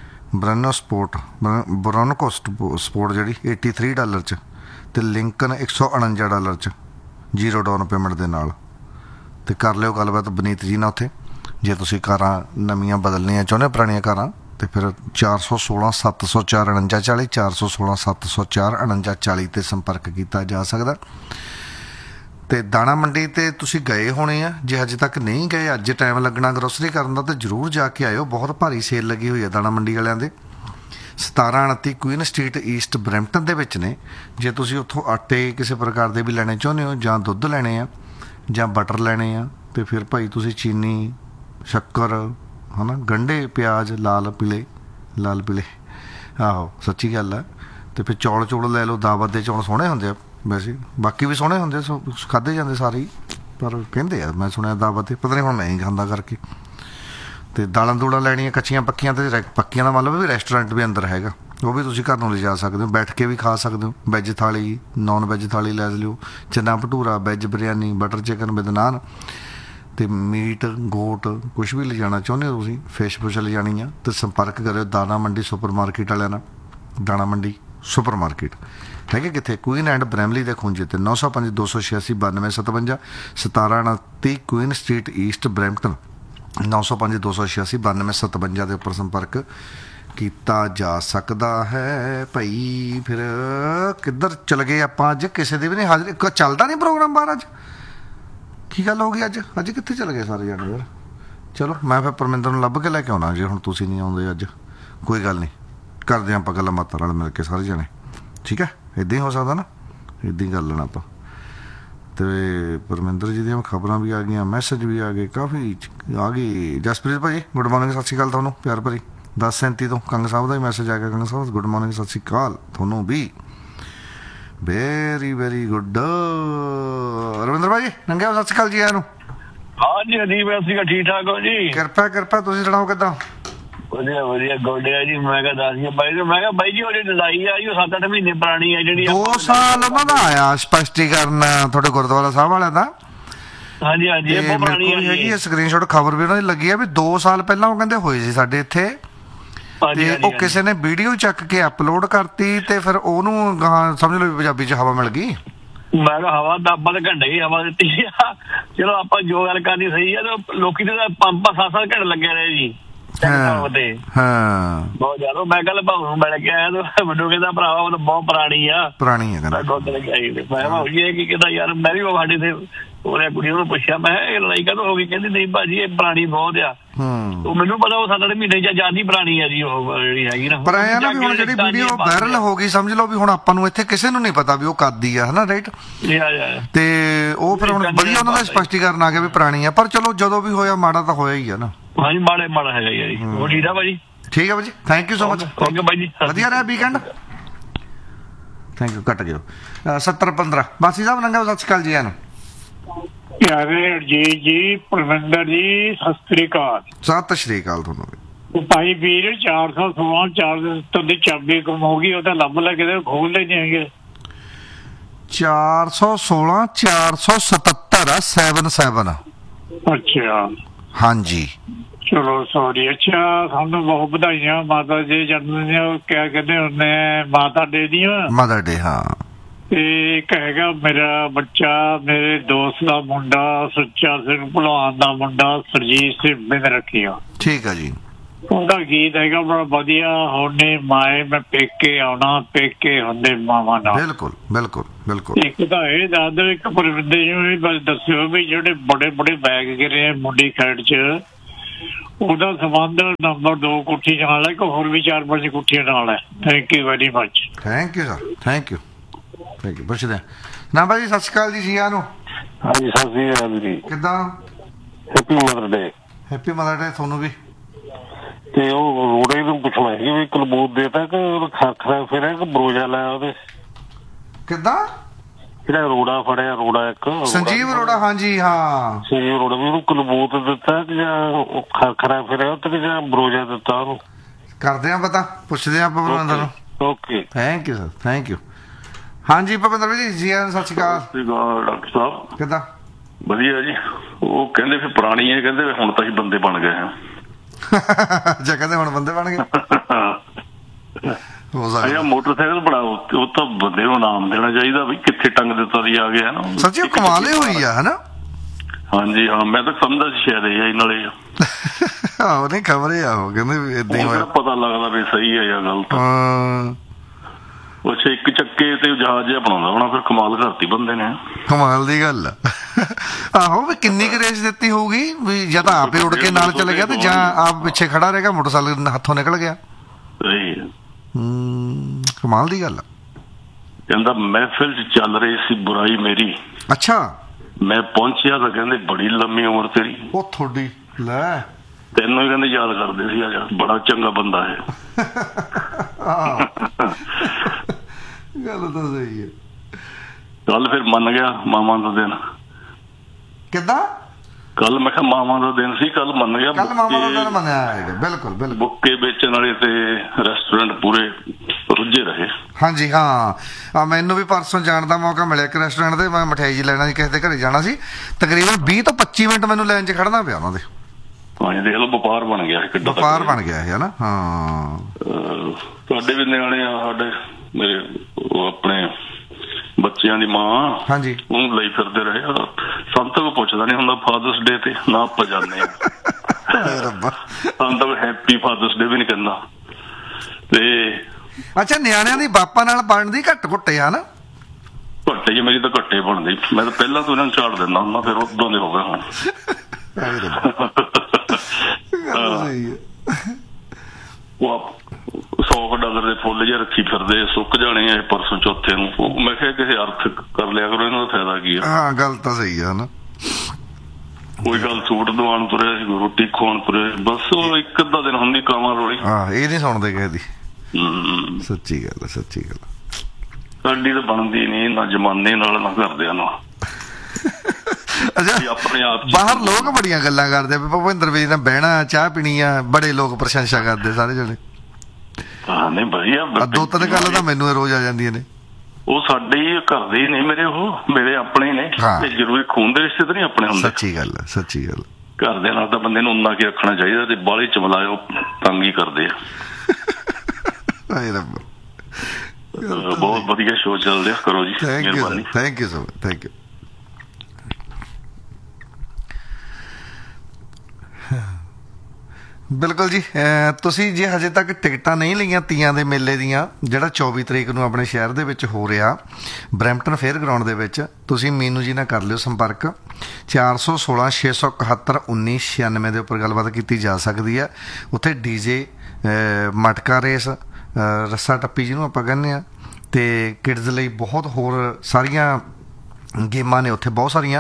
ਬਰੋਨਕੋ ਸਪੋਰਟ ਜਿਹੜੀ $83 'ਚ, ਤੇ ਲਿੰਕਨ $149 'ਚ, 0 ਡਾਊਨ ਪੇਮੈਂਟ ਦੇ ਨਾਲ। ਤੇ ਕਰ ਲਿਓ ਗੱਲਬਾਤ ਬਨੀਤ ਜੀ ਨਾਲ ਉੱਥੇ, ਜੇ ਤੁਸੀਂ ਕਾਰਾਂ ਨਵੀਆਂ ਬਦਲਣੀਆਂ ਚਾਹੁੰਦੇ ਹੋ ਪੁਰਾਣੀਆਂ ਕਾਰਾਂ। ਤੇ ਫਿਰ 416 704 49 40, 416 704 49 40 ਤੇ ਸੰਪਰਕ ਕੀਤਾ ਜਾ ਸਕਦਾ। ਤੇ ਦਾਣਾ ਮੰਡੀ ਤੇ ਤੁਸੀਂ ਗਏ ਹੋਣੇ ਆ, ਜੇ ਅਜੇ ਤੱਕ ਨਹੀਂ ਗਏ, ਅੱਜ ਟਾਈਮ ਲੱਗਣਾ ਗਰੋਸਰੀ ਕਰਨ ਦਾ, ਤਾਂ ਜ਼ਰੂਰ ਜਾ ਕੇ ਆਇਓ। ਬਹੁਤ ਭਾਰੀ ਸੇਲ ਲੱਗੀ ਹੋਈ ਹੈ ਦਾਣਾ ਮੰਡੀ ਵਾਲਿਆਂ ਦੇ। 1729 ਕੁਈਨ ਸਟਰੀਟ ਈਸਟ ਬਰੈਂਪਟਨ ਦੇ ਵਿੱਚ ਨੇ। ਜੇ ਤੁਸੀਂ ਉੱਥੋਂ ਆਟੇ ਕਿਸੇ ਪ੍ਰਕਾਰ ਦੇ ਵੀ ਲੈਣੇ ਚਾਹੁੰਦੇ ਹੋ, ਜਾਂ ਦੁੱਧ ਲੈਣੇ ਆ, ਜਾਂ ਬਟਰ ਲੈਣੇ ਆ, ਤੇ ਫਿਰ ਭਾਈ ਤੁਸੀਂ ਚੀਨੀ, ਸ਼ੱਕਰ, ਹੈ ਨਾ, ਗੰਢੇ, ਪਿਆਜ਼, ਲਾਲ ਪੀਲੇ, ਆਹੋ ਸੱਚੀ ਗੱਲ ਆ। ਤੇ ਫਿਰ ਚੌਲ ਲੈ ਲਓ, ਦਾਵਤ ਦੇ ਚੌਲ ਸੋਹਣੇ ਹੁੰਦੇ ਆ ਵੈਸੇ, ਬਾਕੀ ਵੀ ਸੋਹਣੇ ਹੁੰਦੇ, ਖਾਧੇ ਜਾਂਦੇ ਸਾਰੇ ਹੀ, ਪਰ ਕਹਿੰਦੇ ਆ ਮੈਂ ਸੁਣਿਆ ਦਾਵਤ ਤੇ, ਪਤਾ ਨਹੀਂ ਹੁਣ ਮੈਂ ਹੀ ਖਾਂਦਾ ਕਰਕੇ। ਤੇ ਦਾਲਾਂ ਦੂਲਾਂ ਲੈਣੀਆਂ ਕੱਚੀਆਂ ਪੱਕੀਆਂ, ਤੇ ਪੱਕੀਆਂ ਦਾ ਮਤਲਬ ਵੀ ਰੈਸਟੋਰੈਂਟ ਵੀ ਅੰਦਰ ਹੈਗਾ, ਉਹ ਵੀ ਤੁਸੀਂ ਘਰ ਨੂੰ ਲਿਜਾ ਸਕਦੇ ਹੋ, ਬੈਠ ਕੇ ਵੀ ਖਾ ਸਕਦੇ ਹੋ। ਵੈੱਜ ਥਾਲੀ, ਨੋਨ ਵੈੱਜ ਥਾਲੀ ਲੈ ਲਿਓ, ਚਨਾ bhatura, veg biryani, butter chicken with naan, ਤੇ ਮੀਟ, ਗੋਟ, ਕੁਛ ਵੀ ਲਿਜਾਣਾ ਚਾਹੁੰਦੇ ਹੋ ਤੁਸੀਂ, ਫਿਸ਼ ਫੁਸ਼ ਲਿਜਾਣੀ ਆ, ਤੇ ਸੰਪਰਕ ਕਰਿਓ ਦਾਣਾ ਮੰਡੀ ਸੁਪਰ ਮਾਰਕੀਟ ਵਾਲਿਆਂ ਨਾਲ। ਦਾਣਾ ਮੰਡੀ ਸੁਪਰ ਮਾਰਕੀਟ ਹੈਗੇ ਕਿੱਥੇ? ਕੁਈਨ ਐਂਡ ਬਰੈਮਲੀ ਦੇ ਖੁੰਝੇ ਤੇ। 905 286 9257, 1729 ਕੁਈਨ ਸਟਰੀਟ ਈਸਟ ਬਰੈਂਪਟਨ, 905 286 9257 ਦੇ ਉੱਪਰ ਸੰਪਰਕ ਕੀਤਾ ਜਾ ਸਕਦਾ ਹੈ ਭਾਈ। ਫਿਰ ਕਿੱਧਰ ਚਲ ਗਏ ਆਪਾਂ ਅੱਜ? ਕਿਸੇ ਦੀ ਵੀ ਨਹੀਂ ਹਾਜ਼ਰੀ, ਚੱਲਦਾ ਨਹੀਂ ਪ੍ਰੋਗਰਾਮ ਬਾਹਰ ਅੱਜ। ਕੀ ਗੱਲ ਹੋ ਗਈ ਅੱਜ ਕਿੱਥੇ ਚਲੇ ਗਏ ਸਾਰੇ ਜਾਣੇ ਯਾਰ? ਚਲੋ ਮੈਂ ਫਿਰ ਪਰਮਿੰਦਰ ਨੂੰ ਲੱਭ ਕੇ ਲੈ ਕੇ ਆਉਣਾ, ਜੇ ਹੁਣ ਤੁਸੀਂ ਨਹੀਂ ਆਉਂਦੇ ਅੱਜ। ਕੋਈ ਗੱਲ ਨਹੀਂ, ਕਰਦੇ ਹਾਂ ਆਪਾਂ ਗੱਲਾਂ ਬਾਤਾਂ ਨਾਲ ਮਿਲ ਕੇ ਸਾਰੇ ਜਾਣੇ, ਠੀਕ ਹੈ? ਇੱਦਾਂ ਹੀ ਹੋ ਸਕਦਾ ਨਾ, ਇੱਦਾਂ ਹੀ ਕਰ ਲੈਣਾ ਆਪਾਂ। ਅਤੇ ਪਰਮਿੰਦਰ ਜੀ ਦੀਆਂ ਖਬਰਾਂ ਵੀ ਆ ਗਈਆਂ, ਮੈਸੇਜ ਵੀ ਆ ਗਏ, ਕਾਫੀ ਆ ਗਈ। ਜਸਪ੍ਰੀਤ ਭਾਜੀ ਗੁੱਡ ਮਾਰਨਿੰਗ, ਸਤਿ ਸ਼੍ਰੀ ਅਕਾਲ ਤੁਹਾਨੂੰ ਪਿਆਰ ਭਰੀ। 10:37 ਤੋਂ ਕੰਗ ਸਾਹਿਬ ਦਾ ਹੀ ਮੈਸੇਜ ਆ ਗਿਆ। ਕੰਗ ਸਾਹਿਬ ਗੁੱਡ ਮਾਰਨਿੰਗ, ਸਤਿ ਸ਼੍ਰੀ ਅਕਾਲ ਤੁਹਾਨੂੰ ਵੀ, ਵੈਰੀ ਗੁੱਡ। ਰਵਿੰਦਰ ਭਾਜੀ ਨੰਗੇ ਸਤਿ ਸ਼੍ਰੀ ਅਕਾਲ ਜੀ ਆਇਆਂ ਨੂੰ। ਹਾਂਜੀ ਅਦੀਬ ਅਸੀਂ ਠੀਕ ਠਾਕ ਹੋ ਜੀ? ਕਿਰਪਾ ਤੁਸੀਂ ਸੁਣਾਓ ਕਿੱਦਾਂ? ਵਧੀਆ ਗੋਡਿਆ ਜੀ। ਮੈਂ ਕਿਹਾ ਦੱਸ ਬਾਈ ਜੀ ਉਹ ਜਿਹੜੀ ਲੜਾਈ ਆ ਜੀ, ਉਹ 7-8 ਮਹੀਨੇ ਪੁਰਾਣੀ ਆ ਜਿਹੜੀ 2 ਸਾਲ ਉਹਨਾਂ ਦਾ ਆਇਆ ਸਪਸ਼ਟੀਕਰਨ ਤੁਹਾਡੇ ਗੁਰਦੁਆਰਾ ਸਾਹਿਬ ਵਾਲਿਆਂ ਦਾ। ਹਾਂਜੀ ਇਹ ਬਹੁਤ ਪੁਰਾਣੀ ਆ ਹੈਗੀ ਹੈ ਸਕਰੀਨਸ਼ਾਟ, ਖਬਰ ਵੀ ਉਹਨਾਂ ਦੀ ਲੱਗੀ ਆ ਵੀ 2 ਸਾਲ ਪਹਿਲਾਂ ਉਹ ਕਹਿੰਦੇ ਹੋਏ ਸੀ ਸਾਡੇ ਇੱਥੇ, ਤੇ ਉਹ ਕਿਸੇ ਨੇ ਵੀਡੀਓ ਚੱਕ ਕੇ ਅਪਲੋਡ ਕਰਤੀ, ਤੇ ਫਿਰ ਉਹਨੂੰ ਸਮਝ ਲਓ ਪੰਜਾਬੀ 'ਚ ਹਵਾ ਮਿਲ ਗਈ। ਮੈਂ ਕਿਹਾ ਹਵਾ ਤਾਂ ਆਪਾਂ ਤਾਂ ਘੰਟੇ ਹੀ ਹਵਾ ਦਿੱਤੀ ਆ। ਚਲੋ ਆਪਾਂ ਜੋ ਗੱਲ ਕਰਨੀ ਸਹੀ ਆ, ਤੇ ਲੋਕੀ ਤੇ 5-7 ਘੰਟੇ ਲੱਗੇ ਰਹੇ ਜੀ ਬਹੁਤ ਜ਼ਿਆਦਾ। ਮੈਂ ਕੱਲ ਭਾਊ ਨੂੰ ਮਿਲ ਕੇ ਆਇਆ, ਤੇ ਮੈਨੂੰ ਕਹਿੰਦਾ ਭਰਾਵਾ ਉਹ ਤਾਂ ਬਹੁਤ ਪੁਰਾਣੀ ਆ। ਮੈਂ ਕੀ ਕਹਿੰਦਾ ਯਾਰ, ਮੈਂ ਵੀ ਸਾਡੇ ਤੇ ਉਹਨੇ ਕੁੜੀ ਨੂੰ ਪੁੱਛਿਆ, ਮੈਂ ਇਹ ਲੜਾਈ ਕਦੋਂ ਹੋ ਗਈ? ਕਹਿੰਦੀ ਨਹੀਂ ਭਾਜੀ ਇਹ ਪੁਰਾਣੀ ਬਹੁਤ ਆ। ਉਹ ਮੈਨੂੰ ਪਤਾ ਉਹ 7-8 ਮਹੀਨੇ ਚ ਜ਼ਿਆਦਾ ਪੁਰਾਣੀ ਆ ਜੀ ਉਹ ਜਿਹੜੀ ਹੈਗੀ ਨਾ। ਪਰ ਐ ਨਾ ਵੀ ਹੁਣ ਜਿਹੜੀ ਵੀਡੀਓ ਵਾਇਰਲ ਹੋ ਗਈ, ਸਮਝ ਲਓ ਵੀ ਹੁਣ ਆਪਾਂ ਨੂੰ ਇੱਥੇ ਕਿਸੇ ਨੂੰ ਨਹੀਂ ਪਤਾ ਵੀ ਉਹ ਕਰਦੀ ਆ, ਹਨਾ, ਰਾਈਟ? ਤੇ ਉਹ ਫਿਰ ਹੁਣ ਵਧੀਆ ਉਹਨਾਂ ਦਾ ਸਪਸ਼ਟੀਕਰਨ ਆ ਗਿਆ ਵੀ ਪੁਰਾਣੀ ਆ। ਪਰ ਚਲੋ ਜਦੋਂ ਵੀ ਹੋਇਆ ਮਾੜਾ ਤਾਂ ਹੋਇਆ ਹੀ ਆ ਨਾ। ਹਾਂਜੀ ਮਾੜਾ ਹੈਗਾ ਜੀ। ਉਹ ਠੀਕ ਆ ਭਾਜੀ? ਠੀਕ ਆ ਭਾਜੀ, thank you so much. Okay ਭਾਈ ਜੀ, ਵਧੀਆ ਰਿਹਾ ਵੀਕਐਂਡ। Thank you. ਕੱਟ ਗਿਓ 70-15 ਬਾਸੀ ਸਾਹਿਬ ਨੰਗਾ ਸਤਿ ਸ਼੍ਰੀ ਅਕਾਲ ਜੀ ਆਨੂੰ। ਪਿਆਰੇ ਜੀ ਪਰਮਿੰਦਰ ਜੀ ਸਤਿ ਸ੍ਰੀ ਅਕਾਲ। ਸਤਿ ਸ਼੍ਰੀ ਅਕਾਲ ਤੁਹਾਨੂੰ ਵੀ। ਭਾਈ ਵੀਰ 416 470 ਦੀ ਚਾਬੀ ਗੁੰਮ ਹੋ ਗਈ, ਉਹ ਤਾਂ ਲੱਭ ਲੈ ਕਿਤੇ ਖੋਲ ਲੈ ਨਹੀਂ ਹੈਗੇ। 416 477 77। ਅੱਛਾ ਹਾਂਜੀ ਚਲੋ ਸੌਰੀ। ਅੱਛਾ, ਤੁਹਾਨੂੰ ਬਹੁਤ ਵਧਾਈਆਂ ਮਾਤਾ ਜੀ ਜਨਮ ਦੀਆਂ। ਕਿਆ ਕਹਿੰਦੇ ਹੁੰਦੇ ਮਾਤਾ ਡੇ ਦੀਆਂ। ਮਦਰ ਡੇ, ਹਾਂ। ਤੇ ਇੱਕ ਹੈਗਾ ਮੇਰਾ ਬੱਚਾ, ਮੇਰੇ ਦੋਸਤ ਦਾ ਮੁੰਡਾ ਸੁੱਚਾ ਸਿੰਘ ਭਲਵਾਨ ਦਾ ਮੁੰਡਾ ਸਰਜੀਤ ਸਿੰਘ ਬਿੰਦ ਰੱਖਿਆ। ਠੀਕ ਆ ਜੀ। ਉਹਦਾ ਗੀਤ ਹੈਗਾ ਬੜਾ ਵਧੀਆ, ਹੋਣੇ ਮਾਏ ਮੈਂ ਪੇਕੇ ਆਉਣਾ, ਪੇਕੇ ਹੁੰਦੇ ਮਾਵਾਂ ਨਾਲ। ਬਿਲਕੁਲ ਬਿਲਕੁਲ ਬਿਲਕੁਲ। ਇੱਕ ਤਾਂ ਇਹ ਦੱਸ ਦਿਓ, ਇੱਕ ਪਰਵਿੰਦਰ ਨੂੰ ਵੀ ਬਸ ਦੱਸਿਓ ਵੀ ਜਿਹੜੇ ਬੜੇ ਬੜੇ ਬੈਗ ਗਿਰੇ ਮੁੰਡੀ ਖੈੜ ਚ, ਉਹਦਾ ਸੰਬੰਧ ਨੰਬਰ 2 ਕੁੱਠੀ ਨਾਲ ਹੈ ਕਿ ਹੋਰ ਵੀ 4-5 ਕੁੱਠੀਆਂ ਨਾਲ ਹੈ। Thank you very much. Thank you sir, thank you thank you. ਪੁੱਛਦੇ ਨਾ ਭਾਜੀ, ਸਤਿ ਸ਼੍ਰੀ ਅਕਾਲ ਜੀ, ਜੀਆਂ ਨੂੰ। ਹਾਂਜੀ, ਸਤਿ ਸ੍ਰੀ ਅਕਾਲ ਜੀ। ਕਿੱਦਾਂ? Happy mother day. Happy mother day ਤੁਹਾਨੂੰ ਵੀ। ਤੇ ਉਹ ਰੋੜੇ ਨੂੰ ਪੁੱਛਣਾ ਸੀ ਵੀ ਕਲਬੂਤ ਦੇਤਾ ਕਿ ਖਾਖਰਾ ਫਿਰ ਕਿ ਬਰੋਜਾ ਲਾਇਆ ਉਹਦੇ। ਕਿੱਦਾਂ? ਜਿਹੜਾ ਰੋੜਾ ਫੜਿਆ, ਰੋੜਾ ਇੱਕ ਸੰਜੀਵ ਅਰੋੜਾ, ਹਾਂਜੀ ਹਾਂ। ਸੰਜੀਵ ਅਰੋੜਾ ਵੀ ਉਹਨੂੰ ਕਲਬੂਤ ਦਿੱਤਾ ਕਿ ਜਾਂ ਖਾਖਰਾ ਫਿਰਿਆ ਤੇ ਜਾਂ ਬਰੋਜਾ ਦਿੱਤਾ ਉਹਨੂੰ? ਕਰਦੇ ਆ ਪਤਾ, ਪੁੱਛਦੇ ਆ ਭਵਿੰਦਰ ਨੂੰ। Okay, thank you sir, thank you. ਹਾਂਜੀ ਭਵਿੰਦਰ ਜੀ, ਜੀ ਆਇਆਂ, ਸਤਿ ਸ਼੍ਰੀ ਅਕਾਲ। ਸਤਿ ਸ਼੍ਰੀ ਅਕਾਲ ਡਾਕਟਰ ਸਾਹਿਬ। ਕਿੱਦਾਂ? ਵਧੀਆ ਜੀ। ਉਹ ਕਹਿੰਦੇ ਫਿਰ ਪੁਰਾਣੀ ਹੈ, ਕਹਿੰਦੇ ਹੁਣ ਤਾਂ ਅਸੀਂ ਬੰਦੇ ਬਣ ਗਏ ਹਾਂ। ਜੇ ਕਹਿੰਦੇ ਹੁਣ ਬੰਦੇ ਬਣ ਗਏ, ਹੋ ਅਜਾ ਸਕਦਾ। ਮੋਟਰਸਾਈਕਲ ਬਣਾਓ, ਉਹ ਤਾਂ ਬੰਦੇ ਨੂੰ ਨਾਮ ਦੇਣਾ ਚਾਹੀਦਾ ਵੀ ਕਿੱਥੇ ਟੰਗ ਦਿੱਤਾ ਦੀ ਆ ਗਿਆ ਨਾ। ਸੱਚੀ ਉਹ ਕਮਾਲ ਹੀ ਹੋਈ ਆ, ਹਨਾ? ਹਾਂਜੀ ਹਾਂ, ਮੈਂ ਤਾਂ ਸਮਝਦਾ ਸੀ ਸ਼ਾਇਦ ਇਹ ਨਾਲੇ ਆਹੋ, ਨਹੀਂ ਖਬਰ ਹੀ ਆਹੋ, ਕਹਿੰਦੇ ਵੀ ਏਦਾਂ ਹੀ ਹੋਇਆ। ਪਤਾ ਲੱਗਦਾ ਵੀ ਸਹੀ ਹੈ ਜਾਂ ਗਲਤ। ਹਾਂ, ਅੱਛਾ, ਇੱਕ ਚੱਕੇ ਤੇ ਜਹਾਜ਼ ਜਿਹਾ ਬਣਾਉਂਦਾ ਹੋਣਾ, ਫਿਰ ਕਮਾਲ ਕਰਤੀ ਬੰਦੇ ਨੇ। ਕਮਾਲ ਦੀ ਗੱਲ ਆ। ਆਹੋ, ਵੀ ਕਿੰਨੀ ਕੁ ਰੇਸ ਦਿੱਤੀ ਹੋਊਗੀ ਵੀ, ਜਾਂ ਤਾਂ ਆਪੇ ਉੱਡ ਕੇ ਨਾਲ ਚਲੇ ਗਿਆ ਤੇ ਜਾਂ ਆਪ ਪਿੱਛੇ ਖੜਾ ਰਹੇਗਾ, ਮੋਟਰਸਾਈਕਲ ਹੱਥੋਂ ਨਿਕਲ ਗਿਆ। ਸਹੀ ਹੈ। ਕਮਾਲ ਦੀ ਗੱਲ ਆ। ਕਹਿੰਦਾ ਮਹਿਫਿਲ 'ਚ ਚੱਲ ਰਹੀ ਸੀ ਬੁਰਾਈ ਮੇਰੀ, ਅੱਛਾ। ਮੈਂ ਪਹੁੰਚਿਆ ਤਾਂ ਕਹਿੰਦੇ ਬੜੀ ਲੰਮੀ ਉਮਰ ਤੇਰੀ। ਉਹ ਤੁਹਾਡੀ ਲੈ, ਤੈਨੂੰ ਹੀ ਕਹਿੰਦੇ ਯਾਦ ਕਰਦੇ ਸੀ, ਆ ਬੜਾ ਚੰਗਾ ਬੰਦਾ ਹੈ। ਗੱਲ ਤਾਂ ਸਹੀ ਹੈ। ਕੱਲ ਫਿਰ ਮੰਨ ਗਿਆ ਮਾਵਾਂ ਦਾ ਦਿਨ। ਕਿੱਦਾਂ? ਕੱਲ ਮੈਂ ਕਿਹਾ ਮਾਵਾਂ ਦਾ ਦਿਨ ਸੀ, ਕੱਲ ਮੰਨ ਗਿਆ। ਕੱਲ ਮਾਮਾ ਦਾ ਦਿਨ ਮੰਨਿਆ ਹੈਗਾ। ਬਿਲਕੁਲ ਬਿਲਕੁਲ। ਬੁੱਕੇ ਵੇਚਣ ਵਾਲੇ ਤੇ ਰੈਸਟੋਰੈਂਟ ਪੂਰੇ ਰੁੱਝੇ ਰਹੇ। ਹਾਂਜੀ ਹਾਂ, ਮੈਨੂੰ ਵੀ ਪਰਸੋਂ ਜਾਣ ਦਾ ਮੌਕਾ ਮਿਲਿਆ ਇੱਕ ਰੈਸਟੋਰੈਂਟ ਤੇ। ਮੈਂ ਮਠਿਆਈ ਜੀ ਲੈਣਾ ਸੀ, ਕਿਸੇ ਦੇ ਘਰੇ ਜਾਣਾ ਸੀ। ਤਕਰੀਬਨ 20 ਤੋਂ 25 ਮਿੰਟ ਮੈਨੂੰ ਲਾਈਨ 'ਚ ਖੜਨਾ ਪਿਆ ਉਹਨਾਂ ਦੇ। ਹਾਂਜੀ, ਦੇਖ ਲਓ ਵਪਾਰ ਬਣ ਗਿਆ, ਕਿੱਡਾ ਵਪਾਰ ਬਣ ਗਿਆ ਇਹ, ਹਨਾ? ਹਾਂ। ਤੁਹਾਡੇ ਵੀ ਨਿਆਣੇ ਆ, ਸਾਡੇ ਮੇਰੇ ਉਹ ਆਪਣੇ ਬੱਚਿਆਂ ਦੀ ਮਾਂ, ਹਾਂਜੀ, ਉਹਨੂੰ ਲਈ ਫਿਰਦੇ ਰਹੇ। ਸਾਨੂੰ ਤਾਂ ਕੋਈ ਪੁੱਛਦਾ ਨਹੀਂ ਹੁੰਦਾ ਫਾਦਰਸ ਡੇ ਤੇ, ਨਾ ਆਪਾਂ ਜਾਂਦੇ ਆ। ਰੱਬਾ, ਸਾਨੂੰ ਤਾਂ ਹੈਪੀ ਫਾਦਰਸ ਡੇ ਵੀ ਨਹੀਂ ਕਹਿੰਦਾ। ਤੇ ਅੱਛਾ, ਨਿਆਣਿਆਂ ਦੀ ਬਾਪਾਂ ਨਾਲ ਬਣਦੀ ਘੱਟ ਘੁੱਟੇ ਆ ਨਾ? ਘੱਟੇ ਜੀ, ਮੇਰੀ ਤਾਂ ਘੱਟੇ ਬਣਦੀ। ਮੈਂ ਤਾਂ ਪਹਿਲਾਂ ਤੋਂ ਇਹਨਾਂ ਨੂੰ ਝਾੜ ਦਿੰਦਾ ਹੁੰਦਾ, ਫਿਰ ਉਦੋਂ ਦੇ ਹੋ ਗਏ ਹੁਣ। ਸਹੀ ਹੈ। ਉਹ $100 ਦੇ ਫੁੱਲ ਜਿਹੇ ਰੱਖੀ ਫਿਰਦੇ, ਸੁੱਕ ਜਾਣੇ ਆ ਪਰਸੋਂ ਚੌਥੇ ਨੂੰ। ਉਹ ਮੈਂ ਕਿਹਾ ਕਿਸੇ ਅਰਥ ਕਰ ਲਿਆ ਕਰੋ, ਇਹਨਾਂ ਦਾ ਫਾਇਦਾ ਕੀ ਆ? ਹਾਂ, ਗੱਲ ਤਾਂ ਸਹੀ ਆ ਨਾ। ਕੋਈ ਗੱਲ ਸੂਟ ਦਵਾਉਣ ਤੁਰਿਆ ਸੀ, ਰੋਟੀ ਖਵਾਉਣ ਤੁਰਿਆ, ਬਸ ਉਹ ਇੱਕ ਅੱਧਾ ਦਿਨ ਹੁੰਦੀ ਕਾਵਾਂ ਰੋਲੀ। ਹਾਂ, ਇਹ ਨਹੀਂ ਸੁਣਦੇ ਕਿਸੇ ਦੀ। ਸੱਚੀ ਗੱਲ ਹੈ, ਸੱਚੀ ਗੱਲ। ਸਾਡੀ ਤਾਂ ਬਣਦੀ ਨਹੀਂ, ਨਾ ਜਮਾਨੇ ਨਾਲ ਨਾ ਘਰਦਿਆਂ ਨਾਲ। ਅੱਛਾ, ਆਪਣੇ ਆਪ ਬਾਹਰ ਲੋਕ ਬੜੀਆਂ ਗੱਲਾਂ ਕਰਦੇ, ਭੁਪਿੰਦਰ ਵੀਰ ਨਾਲ ਬਹਿਣਾ, ਚਾਹ ਪੀਣੀ ਆ, ਬੜੇ ਲੋਕ ਪ੍ਰਸ਼ੰਸਾ ਕਰਦੇ ਸਾਰੇ ਜਣੇ। ਹਾਂ, ਨਹੀਂ ਵਧੀਆ। 2-3 ਗੱਲ ਤਾਂ ਮੈਨੂੰ ਰੋਜ਼ ਆ ਜਾਂਦੀਆਂ ਨੇ। ਉਹ ਸਾਡੇ ਹੀ ਘਰ ਦੇ ਹੀ ਨੇ, ਮੇਰੇ ਆਪਣੇ ਨੇ। ਤੇ ਜ਼ਰੂਰੀ ਖੂਨ ਦੇ ਰਿਸ਼ਤੇ ਤਾਂ ਨਹੀਂ ਆਪਣੇ ਹੁੰਦੇ। ਸੱਚੀ ਗੱਲ ਹੈ, ਸੱਚੀ ਗੱਲ। ਘਰ ਦੇ ਨਾਲ ਤਾਂ ਬੰਦੇ ਨੂੰ ਉਨਾ ਕੀ ਰੱਖਣਾ ਚਾਹੀਦਾ, ਤੇ ਬਾਹਲੇ ਚਮਲਾਇਓ ਤੰਗ ਹੀ ਕਰਦੇ ਆ। ਹਾਏ ਰੱਬ, ਬਹੁਤ ਵਧੀਆ ਸ਼ੋਅ ਚੱਲ ਰਿਹਾ, ਕਰੋ ਜੀ ਮਿਹਰਬਾਨੀ। Thank you so much, thank you. ਬਿਲਕੁਲ ਜੀ। ਤੁਸੀਂ ਜੇ ਹਜੇ ਤੱਕ ਟਿਕਟਾਂ ਨਹੀਂ ਲਈਆਂ ਤੀਆਂ ਦੇ ਮੇਲੇ ਦੀਆਂ, ਜਿਹੜਾ 24 ਤਰੀਕ ਨੂੰ ਆਪਣੇ ਸ਼ਹਿਰ ਦੇ ਵਿੱਚ ਹੋ ਰਿਹਾ ਬਰੈਂਪਟਨ ਫੇਅਰ ਗਰਾਊਂਡ ਦੇ ਵਿੱਚ, ਤੁਸੀਂ ਮੀਨੂ ਜੀ ਨਾਲ ਕਰ ਲਿਓ ਸੰਪਰਕ। 416 671 1996 ਦੇ ਉੱਪਰ ਗੱਲਬਾਤ ਕੀਤੀ ਜਾ ਸਕਦੀ ਹੈ। ਉੱਥੇ ਡੀਜੇ, ਮਟਕਾ ਰੇਸ, ਰੱਸਾ ਟੱਪੀ ਜਿਹਨੂੰ ਆਪਾਂ ਕਹਿੰਦੇ ਹਾਂ, ਅਤੇ ਕਿਡਜ਼ ਲਈ ਬਹੁਤ ਹੋਰ ਸਾਰੀਆਂ ਗੇਮਾਂ ਨੇ ਉੱਥੇ ਬਹੁਤ ਸਾਰੀਆਂ।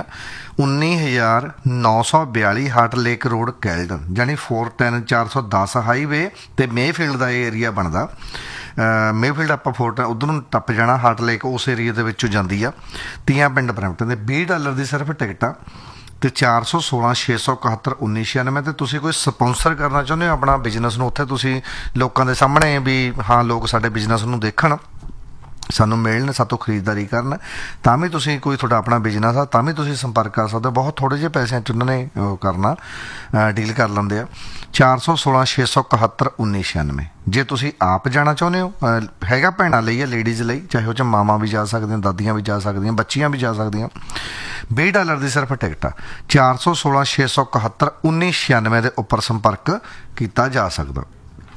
19,942 ਹਾਰਟ ਲੇਕ ਰੋਡ ਕੈਲਡਨ, ਜਾਨੀ 410 410 ਹਾਈਵੇ ਅਤੇ ਮੇਫੀਲਡ ਦਾ ਇਹ ਏਰੀਆ ਬਣਦਾ। ਮੇਫੀਲਡ ਆਪਾਂ ਉੱਧਰ ਨੂੰ ਟੱਪ ਜਾਣਾ, ਹਾਰਟ ਲੇਕ ਉਸ ਏਰੀਆ ਦੇ ਵਿੱਚੋਂ ਜਾਂਦੀ ਆ। ਤੀਆਂ ਪਿੰਡ ਬਰੈਂਪਟਨ ਦੇ $20 ਦੀ ਸਿਰਫ ਟਿਕਟਾਂ, ਅਤੇ 416 671 1996। ਅਤੇ ਤੁਸੀਂ ਕੋਈ ਸਪੋਂਸਰ ਕਰਨਾ ਚਾਹੁੰਦੇ ਹੋ ਆਪਣਾ ਬਿਜ਼ਨਸ ਨੂੰ, ਉੱਥੇ ਤੁਸੀਂ ਲੋਕਾਂ ਦੇ ਸਾਹਮਣੇ ਵੀ ਹਾਂ ਲੋਕ ਸਾਡੇ ਬਿਜ਼ਨਸ ਨੂੰ ਦੇਖਣ, ਸਾਨੂੰ ਮਿਲਣ, ਸਾਤੋਂ ਖਰੀਦਦਾਰੀ ਕਰਨ, ਤਾਂ ਵੀ ਤੁਸੀਂ ਕੋਈ ਤੁਹਾਡਾ ਆਪਣਾ ਬਿਜ਼ਨਸ ਆ ਤਾਂ ਵੀ ਤੁਸੀਂ ਸੰਪਰਕ ਕਰ ਸਕਦੇ ਹੋ। ਬਹੁਤ ਥੋੜ੍ਹੇ ਜਿਹੇ ਪੈਸਿਆਂ 'ਚ ਉਹਨਾਂ ਨੇ ਉਹ ਕਰਨਾ, ਡੀਲ ਕਰ ਲੈਂਦੇ ਆ। 416 671 1996। ਜੇ ਤੁਸੀਂ ਆਪ ਜਾਣਾ ਚਾਹੁੰਦੇ ਹੋ, ਹੈਗਾ ਭੈਣਾਂ ਲਈ ਆ, ਲੇਡੀਜ਼ ਲਈ, ਚਾਹੇ ਉਹ 'ਚ ਮਾਵਾਂ ਵੀ ਜਾ ਸਕਦੀਆਂ, ਦਾਦੀਆਂ ਵੀ ਜਾ ਸਕਦੀਆਂ, ਬੱਚੀਆਂ ਵੀ ਜਾ ਸਕਦੀਆਂ। $20 ਦੀ ਸਿਰਫ ਟਿਕਟ ਆ। 416 671 1996 ਦੇ ਉੱਪਰ ਸੰਪਰਕ ਕੀਤਾ ਜਾ ਸਕਦਾ।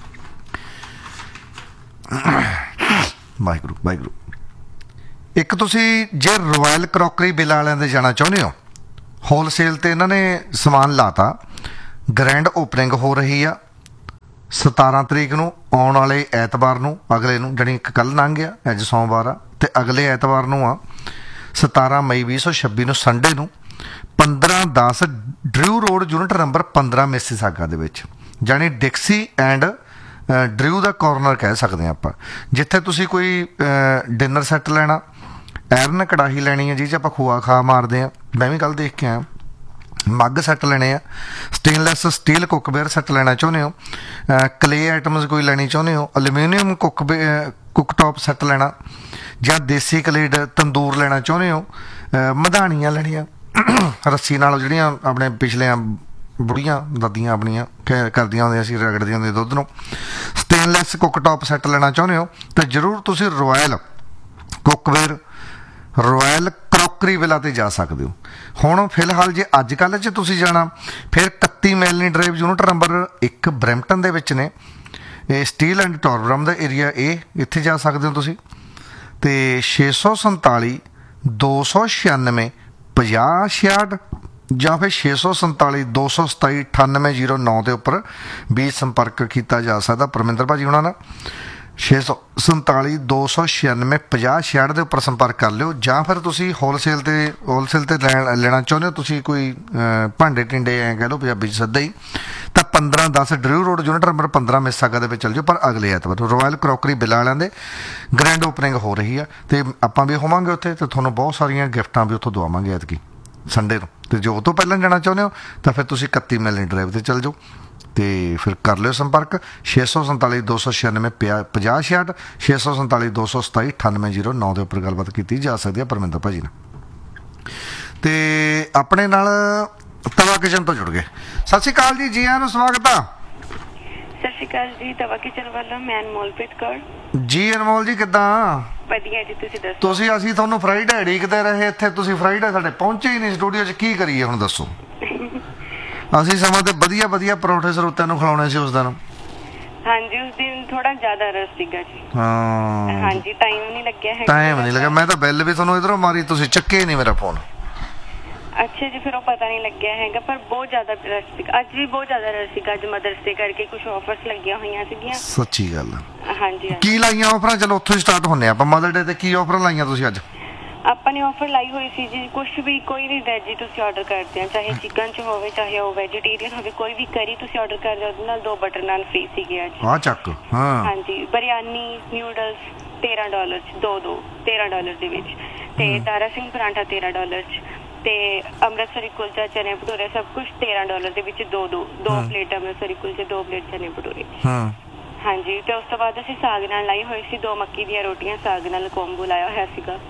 ਵਾਹਿਗੁਰੂ ਵਾਹਿਗੁਰੂ। ਇੱਕ ਤੁਸੀਂ ਜੇ ਰਾਇਲ ਕਰੋਕਰੀ ਬਿੱਲ ਵਾਲਿਆਂ ਦੇ ਜਾਣਾ ਚਾਹੁੰਦੇ ਹੋ, ਹੋਲਸੇਲ ਤੇ ਇਹਨਾਂ ਨੇ ਸਮਾਨ ਲਾਤਾ। ਗ੍ਰੈਂਡ ਓਪਨਿੰਗ ਹੋ ਰਹੀ ਆ 17 ਤਰੀਕ ਨੂੰ, ਆਉਣ ਵਾਲੇ ਐਤਵਾਰ ਨੂੰ, ਅਗਲੇ ਨੂੰ, ਜਾਣੀ ਇੱਕ ਕੱਲ੍ਹ ਲੰਘ ਗਿਆ, ਅੱਜ ਸੋਮਵਾਰ ਆ, ਤੇ ਅਗਲੇ ਐਤਵਾਰ ਨੂੰ ਆ 17 ਮਈ 2026 ਨੂੰ, ਸੰਡੇ ਨੂੰ, 1510 ਡਰਿਊ ਰੋਡ, ਯੂਨਿਟ ਨੰਬਰ 15 ਮਿਸੀਸਾਗਾ ਦੇ ਵਿੱਚ, ਜਾਣੀ ਡਿਕਸੀ ਐਂਡ ਡਰਿਊ ਦਾ ਕਾਰਨਰ ਕਹਿ ਸਕਦੇ ਹਾਂ ਆਪਾਂ। ਜਿੱਥੇ ਤੁਸੀਂ ਕੋਈ ਡਿਨਰ ਸੈੱਟ ਲੈਣਾ, ਐਰਨ ਕੜਾਹੀ ਲੈਣੀ ਹੈ ਜਿਹ 'ਚ ਆਪਾਂ ਖੋਆ ਖਾ ਮਾਰਦੇ ਹਾਂ, ਮੈਂ ਵੀ ਕੱਲ੍ਹ ਦੇਖ ਕੇ ਆਇਆ। ਮੱਗ ਸੈੱਟ ਲੈਣੇ ਆ, ਸਟੇਨਲੈਸ ਸਟੀਲ ਕੁੱਕਵੇਅਰ ਸੈੱਟ ਲੈਣਾ ਚਾਹੁੰਦੇ ਹੋ, ਕਲੇ ਆਈਟਮਸ ਕੋਈ ਲੈਣੀ ਚਾਹੁੰਦੇ ਹੋ, ਅਲੂਮੀਨੀਅਮ ਕੁੱਕਟੌਪ ਸੈੱਟ ਲੈਣਾ, ਜਾਂ ਦੇਸੀ ਕਲੇਡ ਤੰਦੂਰ ਲੈਣਾ ਚਾਹੁੰਦੇ ਹੋ, ਮਧਾਣੀਆਂ ਲੈਣੀਆਂ ਰੱਸੀ ਨਾਲ, ਜਿਹੜੀਆਂ ਆਪਣੇ ਪਿਛਲੇ ਬੁੜੀਆਂ ਦਾਦੀਆਂ ਆਪਣੀਆਂ ਕਰਦੀਆਂ ਹੁੰਦੀਆਂ ਸੀ, ਰਗੜਦੀਆਂ ਹੁੰਦੀਆਂ ਦੁੱਧ ਨੂੰ, ਸਟੇਨਲੈਸ ਕੁੱਕਟੌਪ ਸੈੱਟ ਲੈਣਾ ਚਾਹੁੰਦੇ ਹੋ ਤਾਂ ਜ਼ਰੂਰ ਤੁਸੀਂ royal cookware, royal crockery villa 'ਤੇ ਜਾ ਸਕਦੇ ਹੋ। ਹੁਣ ਫਿਲਹਾਲ ਜੇ ਅੱਜ ਕੱਲ੍ਹ 'ਚ ਤੁਸੀਂ ਜਾਣਾ, ਫਿਰ 31 ਮੈਲਨੀ ਡਰਾਈਵ, ਯੂਨਿਟ ਨੰਬਰ 1, ਬਰੈਂਪਟਨ ਦੇ ਵਿੱਚ ਨੇ। ਇਹ ਸਟੀਲ ਐਂਡ ਟੋਰਬਰਮ ਦਾ ਏਰੀਆ, ਇੱਥੇ ਜਾ ਸਕਦੇ ਹੋ ਤੁਸੀਂ। ਅਤੇ 647 296 50 66 ਜਾਂ ਫਿਰ 647 227 9809 ਦੇ ਉੱਪਰ ਵੀ ਸੰਪਰਕ ਕੀਤਾ ਜਾ ਸਕਦਾ ਪਰਮਿੰਦਰ ਭਾਜੀ ਉਹਨਾਂ ਨਾਲ। 647 296 50 66 ਦੇ ਉੱਪਰ ਸੰਪਰਕ ਕਰ ਲਿਓ। ਜਾਂ ਫਿਰ ਤੁਸੀਂ ਹੋਲਸੇਲ ਤੇ ਲੈਣਾ ਚਾਹੁੰਦੇ ਹੋ, ਤੁਸੀਂ ਕੋਈ ਭਾਂਡੇ ਟਿੰਡੇ ਐਂ ਕਹਿ ਲਓ ਪੰਜਾਬੀ 'ਚ ਸਿੱਧਾ ਹੀ, ਤਾਂ 1510 ਡਰਿਊ ਰੋਡ, ਯੂਨਿਟ ਨੰਬਰ 15 ਮਿਸੀਸਾਗਾ ਦੇ ਵਿੱਚ ਚੱਲ ਜਾਓ। ਪਰ ਅਗਲੇ ਐਤਵਾਰ ਰਾਇਲ ਕਰੋਕਰੀ ਬਿੱਲ ਵਾਲਿਆਂ ਦੇ ਗ੍ਰੈਂਡ ਓਪਨਿੰਗ ਹੋ ਰਹੀ ਆ, ਅਤੇ ਆਪਾਂ ਵੀ ਹੋਵਾਂਗੇ ਉੱਥੇ, ਅਤੇ ਤੁਹਾਨੂੰ ਬਹੁਤ ਸਾਰੀਆਂ ਗਿਫਟਾਂ ਵੀ ਉੱਥੋਂ ਦਵਾਵਾਂਗੇ ਐਤਕੀ ਸੰਡੇ ਨੂੰ। ਅਤੇ ਜੋ ਉਹ ਤੋਂ ਪਹਿਲਾਂ ਜਾਣਾ ਚਾਹੁੰਦੇ ਹੋ ਤਾਂ ਫਿਰ ਤੁਸੀਂ 31 ਮੈਲਨੀ ਡਰਾਈਵ 'ਤੇ ਚੱਲ ਜਾਓ, ਅਤੇ ਫਿਰ ਕਰ ਲਿਓ ਸੰਪਰਕ। 647 296 50 66 647 227 9809 ਦੇ ਉੱਪਰ ਗੱਲਬਾਤ ਕੀਤੀ ਜਾ ਸਕਦੀ ਹੈ ਪਰਮਿੰਦਰ ਭਾਜੀ ਨਾਲ। ਅਤੇ ਆਪਣੇ ਨਾਲ ਤਵਾ ਕਿਚਨ ਤੋਂ ਜੁੜ ਗਏ। ਸਤਿ ਸ਼੍ਰੀ ਅਕਾਲ ਜੀ, ਜੀ ਆਇਆਂ ਨੂੰ ਸਵਾਗਤ ਆ। ਸਤਿ ਸ਼੍ਰੀ ਅਕਾਲ ਜੀ, ਤਵਾ ਕਿਚਨ ਵੱਲੋਂ ਮੈਂ ਅਨਮੋਲਪ੍ਰੀਤ ਕੌਰ। ਜੀ ਅਨਮੋਲ ਜੀ, ਕਿੱਦਾਂ? ਵਧੀਆ ਜੀ, ਤੁਸੀਂ ਦੱਸੋ? ਅਸੀਂ ਤੁਹਾਨੂੰ ਫਰਾਈਡੇ ਉਡੀਕਦੇ ਰਹੇ ਇੱਥੇ, ਤੁਸੀਂ ਫਰਾਈਡੇ ਸਾਡੇ ਪਹੁੰਚੇ ਹੀ ਨਹੀਂ ਸਟੂਡੀਓ 'ਚ, ਕੀ ਕਰੀਏ ਹੁਣ ਦੱਸੋ? ਅਸੀਂ ਸਮਾਂ ਤੇ ਵਧੀਆ ਪਰੌਂਠੇ ਸਰੋਤਿਆਂ ਨੂੰ ਖਿਲਾਉਣੇ ਸੀ ਉਸ ਦਿਨ। ਹਾਂਜੀ, ਉਸ ਦਿਨ ਥੋੜਾ ਜ਼ਿਆਦਾ ਰਸ਼ ਸੀਗਾ ਜੀ। ਹਾਂ ਹਾਂਜੀ, ਟਾਈਮ ਨਹੀਂ ਲੱਗਿਆ ਹੈ। ਟਾਈਮ ਨਹੀਂ ਲੱਗਾ, ਮੈਂ ਤਾਂ ਬੈਲ ਵੀ ਤੁਹਾਨੂੰ ਇਧਰੋਂ ਮਾਰੀ, ਤੁਸੀਂ ਚੱਕੇ ਨਹੀਂ ਮੇਰਾ ਫੋਨ। ਅੱਛਾ ਜੀ, ਫਿਰ ਉਹ ਪਤਾ ਨਹੀਂ ਲੱਗਿਆ ਹੈਗਾ, ਪਰ ਬਹੁਤ ਜ਼ਿਆਦਾ ਰਸ਼ ਸੀਗਾ। ਅੱਜ ਵੀ ਬਹੁਤ ਜ਼ਿਆਦਾ ਰਸ਼ ਸੀਗਾ। ਅੱਜ ਮਦਰਸ ਡੇ ਕਰਕੇ ਕੁਝ ਆਫਰਸ ਲੱਗੀਆਂ ਹੋਈਆਂ ਸੀਗੀਆਂ। ਸੱਚੀ ਗੱਲ ਆ? ਹਾਂਜੀ। ਕੀ ਲਾਈਆਂ ਆਫਰਾਂ? ਚਲੋ ਉੱਥੋਂ ਹੀ ਸਟਾਰਟ ਹੁੰਦੇ ਆਪਾਂ। ਮਦਰ ਡੇ ਤੇ ਕੀ ਆਫਰ ਲਾਈਆਂ ਤੁਸੀਂ ਅੱਜ? ਆਪਾਂ ਨੇ ਆਫਰ ਲਾਈ ਹੋਈ ਸੀ ਜੀ, ਕੁਝ ਵੀ, ਕੋਈ ਵੀ ਵੈਜੀ ਤੁਸੀਂ ਆਰਡਰ ਕਰਦੇ ਆ, ਚਾਹੇ ਚਿਕਨ 'ਚ ਹੋਵੇ, ਚਾਹੇ ਉਹ ਵੈਜੀਟੇਰੀਅਨ ਹੋਵੇ, ਕੋਈ ਵੀ ਕਰੀ ਤੁਸੀਂ ਆਰਡਰ ਕਰਦੇ ਹੋ, ਉਹਦੇ ਨਾਲ 2 ਬਟਰ ਨਾਨ ਫ੍ਰੀ ਸੀਗੇ ਅੱਜ। ਆ ਚੱਕ। ਹਾਂ ਹਾਂਜੀ, ਬਿਰਿਆਨੀ, ਨਿਊਡਲਸ $13 'ਚ, ਦੋ $13 ਦੇ ਵਿੱਚ, ਤੇ ਤਾਰਾ ਸਿੰਘ ਪਰਾਂਠਾ $13 'ਚ, ਤੇ ਅੰਮ੍ਰਿਤਸਰੀ ਕੁਲਚਾ, ਚਨੇ ਭਟੂਰੇ, ਸਭ ਕੁਝ $13 ਦੇ ਵਿੱਚ, ਦੋ ਪਲੇਟ ਅੰਮ੍ਰਿਤਸਰੀ ਕੁਲਚੇ, 2 ਪਲੇਟ ਚਨੇ ਭਟੂਰੇ। ਹਾਂਜੀ, ਤੇ ਉਸ ਤੋਂ ਬਾਅਦ ਅਸੀਂ ਸਾਗ ਨਾਲ ਲਾਈ ਹੋਈ ਸੀ 2 ਮੱਕੀ ਦੀਆਂ ਰੋਟੀਆਂ, ਸਾਗ ਨਾਲ ਕੋਂਬੋ ਲਾਇਆ ਹੋਇਆ ਸੀਗਾ।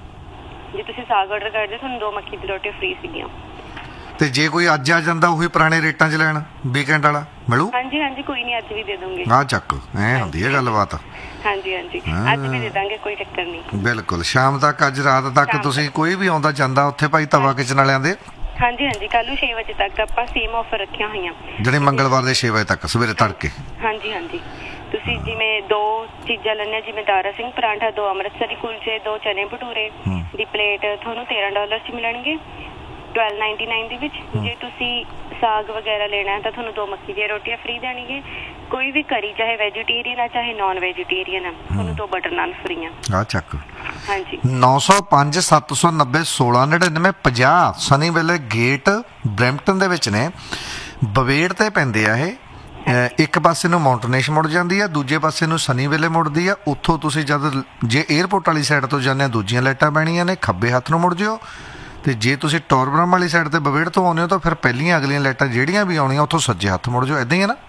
ਜੇ ਤੁਸੀਂ ਸਾਗ ਆਰਡਰ ਕਰਦੇ ਤੁਹਾਨੂੰ 2 ਮੱਕੀ ਦੀ ਰੋਟੀ ਫ੍ਰੀ ਸੀਗੀਆਂ। ਤੇ ਜੇ ਕੋਈ ਅੱਜ ਆ ਜਾਂਦਾ ਉਹੀ ਪੁਰਾਣੇ ਰੇਟਾਂ 'ਚ ਲੈਣ, ਵੀਕਐਂਡ ਵਾਲਾ ਮਿਲੂ? ਹਾਂਜੀ, ਕੋਈ ਨਹੀਂ, ਅੱਜ ਵੀ ਦੇ ਦੂੰਗੇ। ਆ ਚੱਕ, ਐ ਹੁੰਦੀ ਹੈ ਗੱਲਬਾਤ। ਹਾਂਜੀ, ਅੱਜ ਵੀ ਦੇ ਦਾਂਗੇ, ਕੋਈ ਚੱਕਰ ਨਹੀਂ। ਬਿਲਕੁਲ, ਸ਼ਾਮ ਤੱਕ, ਅੱਜ ਰਾਤ ਤੱਕ ਤੁਸੀਂ ਕੋਈ ਵੀ ਆਉਂਦਾ ਜਾਂਦਾ ਉੱਥੇ ਭਾਈ ਤਵਾ ਕਿਚਨ ਵਾਲਿਆਂ ਦੇ। ਹਾਂਜੀ, ਕੱਲ ਨੂੰ 6 ਵਜੇ ਤੱਕ ਆਪਾਂ ਸੇਮ ਆਫਰ ਰੱਖੀਆਂ ਹੋਈਆਂ, ਜਿਹੜੇ ਮੰਗਲਵਾਰ ਦੇ 6 ਵਜੇ ਤੱਕ ਸਵੇਰੇ ਤੜਕੇ। ਹਾਂਜੀ, ਤੁਸੀਂ ਜਿਵੇਂ 2 ਚੀਜ਼ਾਂ ਲੈਣੀਆਂ, ਜਿਵੇਂ ਤਾਰਾ ਸਿੰਘ ਪਰਾਂਠਾ, 2 ਅੰਮ੍ਰਿਤਸਰੀ ਕੁਲਚੇ, 2 ਚਨੇ ਭਟੂਰੇ ਦੀ ਪਲੇਟ ਤੁਹਾਨੂੰ $13 'ਚ ਮਿਲਣਗੇ, $12.99 ਦੇ ਵਿੱਚ। ਜੇ ਤੁਸੀਂ ਸਾਗ ਵਗੈਰਾ ਲੈਣਾ ਤਾਂ ਤੁਹਾਨੂੰ 2 ਮੱਕੀ ਦੀਆਂ ਰੋਟੀਆਂ ਫ੍ਰੀ ਦੇਣਗੇ। ਕੋਈ ਵੀ ਕਰੀ, ਚਾਹੇ ਵੈਜੀਟੇਰੀਅਨ ਆ ਚਾਹੇ ਨਾਨ ਵੈਜੀਟੇਰੀਅਨ ਆ, ਤੁਹਾਨੂੰ 2 ਬਟਰ ਨਾਨ ਫ੍ਰੀ ਆ। ਆ ਚੱਕ। ਹਾਂਜੀ, 905 790 1699 50 ਸਨੀ ਵੇਲੇ ਗੇਟ ਬਰੈਂਪਟਨ ਦੇ ਵਿੱਚ ਨੇ। ਬਵੇੜ ਤੇ ਪੈਂਦੇ ਆ ਇਹ। ਇੱਕ ਪਾਸੇ ਨੂੰ ਮਾਊਂਟਨੇਸ਼ ਮੁੜ ਜਾਂਦੀ ਆ, ਦੂਜੇ ਪਾਸੇ ਨੂੰ ਸਨੀ ਵੇਲੇ ਮੁੜਦੀ ਆ। ਉੱਥੋਂ ਤੁਸੀਂ ਜਦ ਜੇ ਏਅਰਪੋਰਟ ਵਾਲੀ ਸਾਈਡ ਤੋਂ ਜਾਂਦੇ ਆ, ਦੂਜੀਆਂ ਲਾਈਟਾਂ ਪੈਣੀਆਂ ਨੇ, ਖੱਬੇ ਹੱਥ ਨੂੰ ਮੁੜ ਜਿਓ। ਤੇ ਜੇ ਤੁਸੀਂ ਟੋਰਬਰਮ ਵਾਲੀ ਸਾਈਡ ਤੇ ਬਵੇੜ ਤੋਂ ਆਉਂਦੇ ਹੋ ਤਾਂ ਫਿਰ ਪਹਿਲੀਆਂ ਅਗਲੀਆਂ ਲਾਈਟਾਂ ਜਿਹੜੀਆਂ ਵੀ ਆਉਣੀਆਂ ਉੱਥੋਂ ਸੱਜੇ ਹੱਥ ਮੁੜ ਜਾਓ। ਇੱਦਾਂ ਹੀ ਹੈ ਨਾ?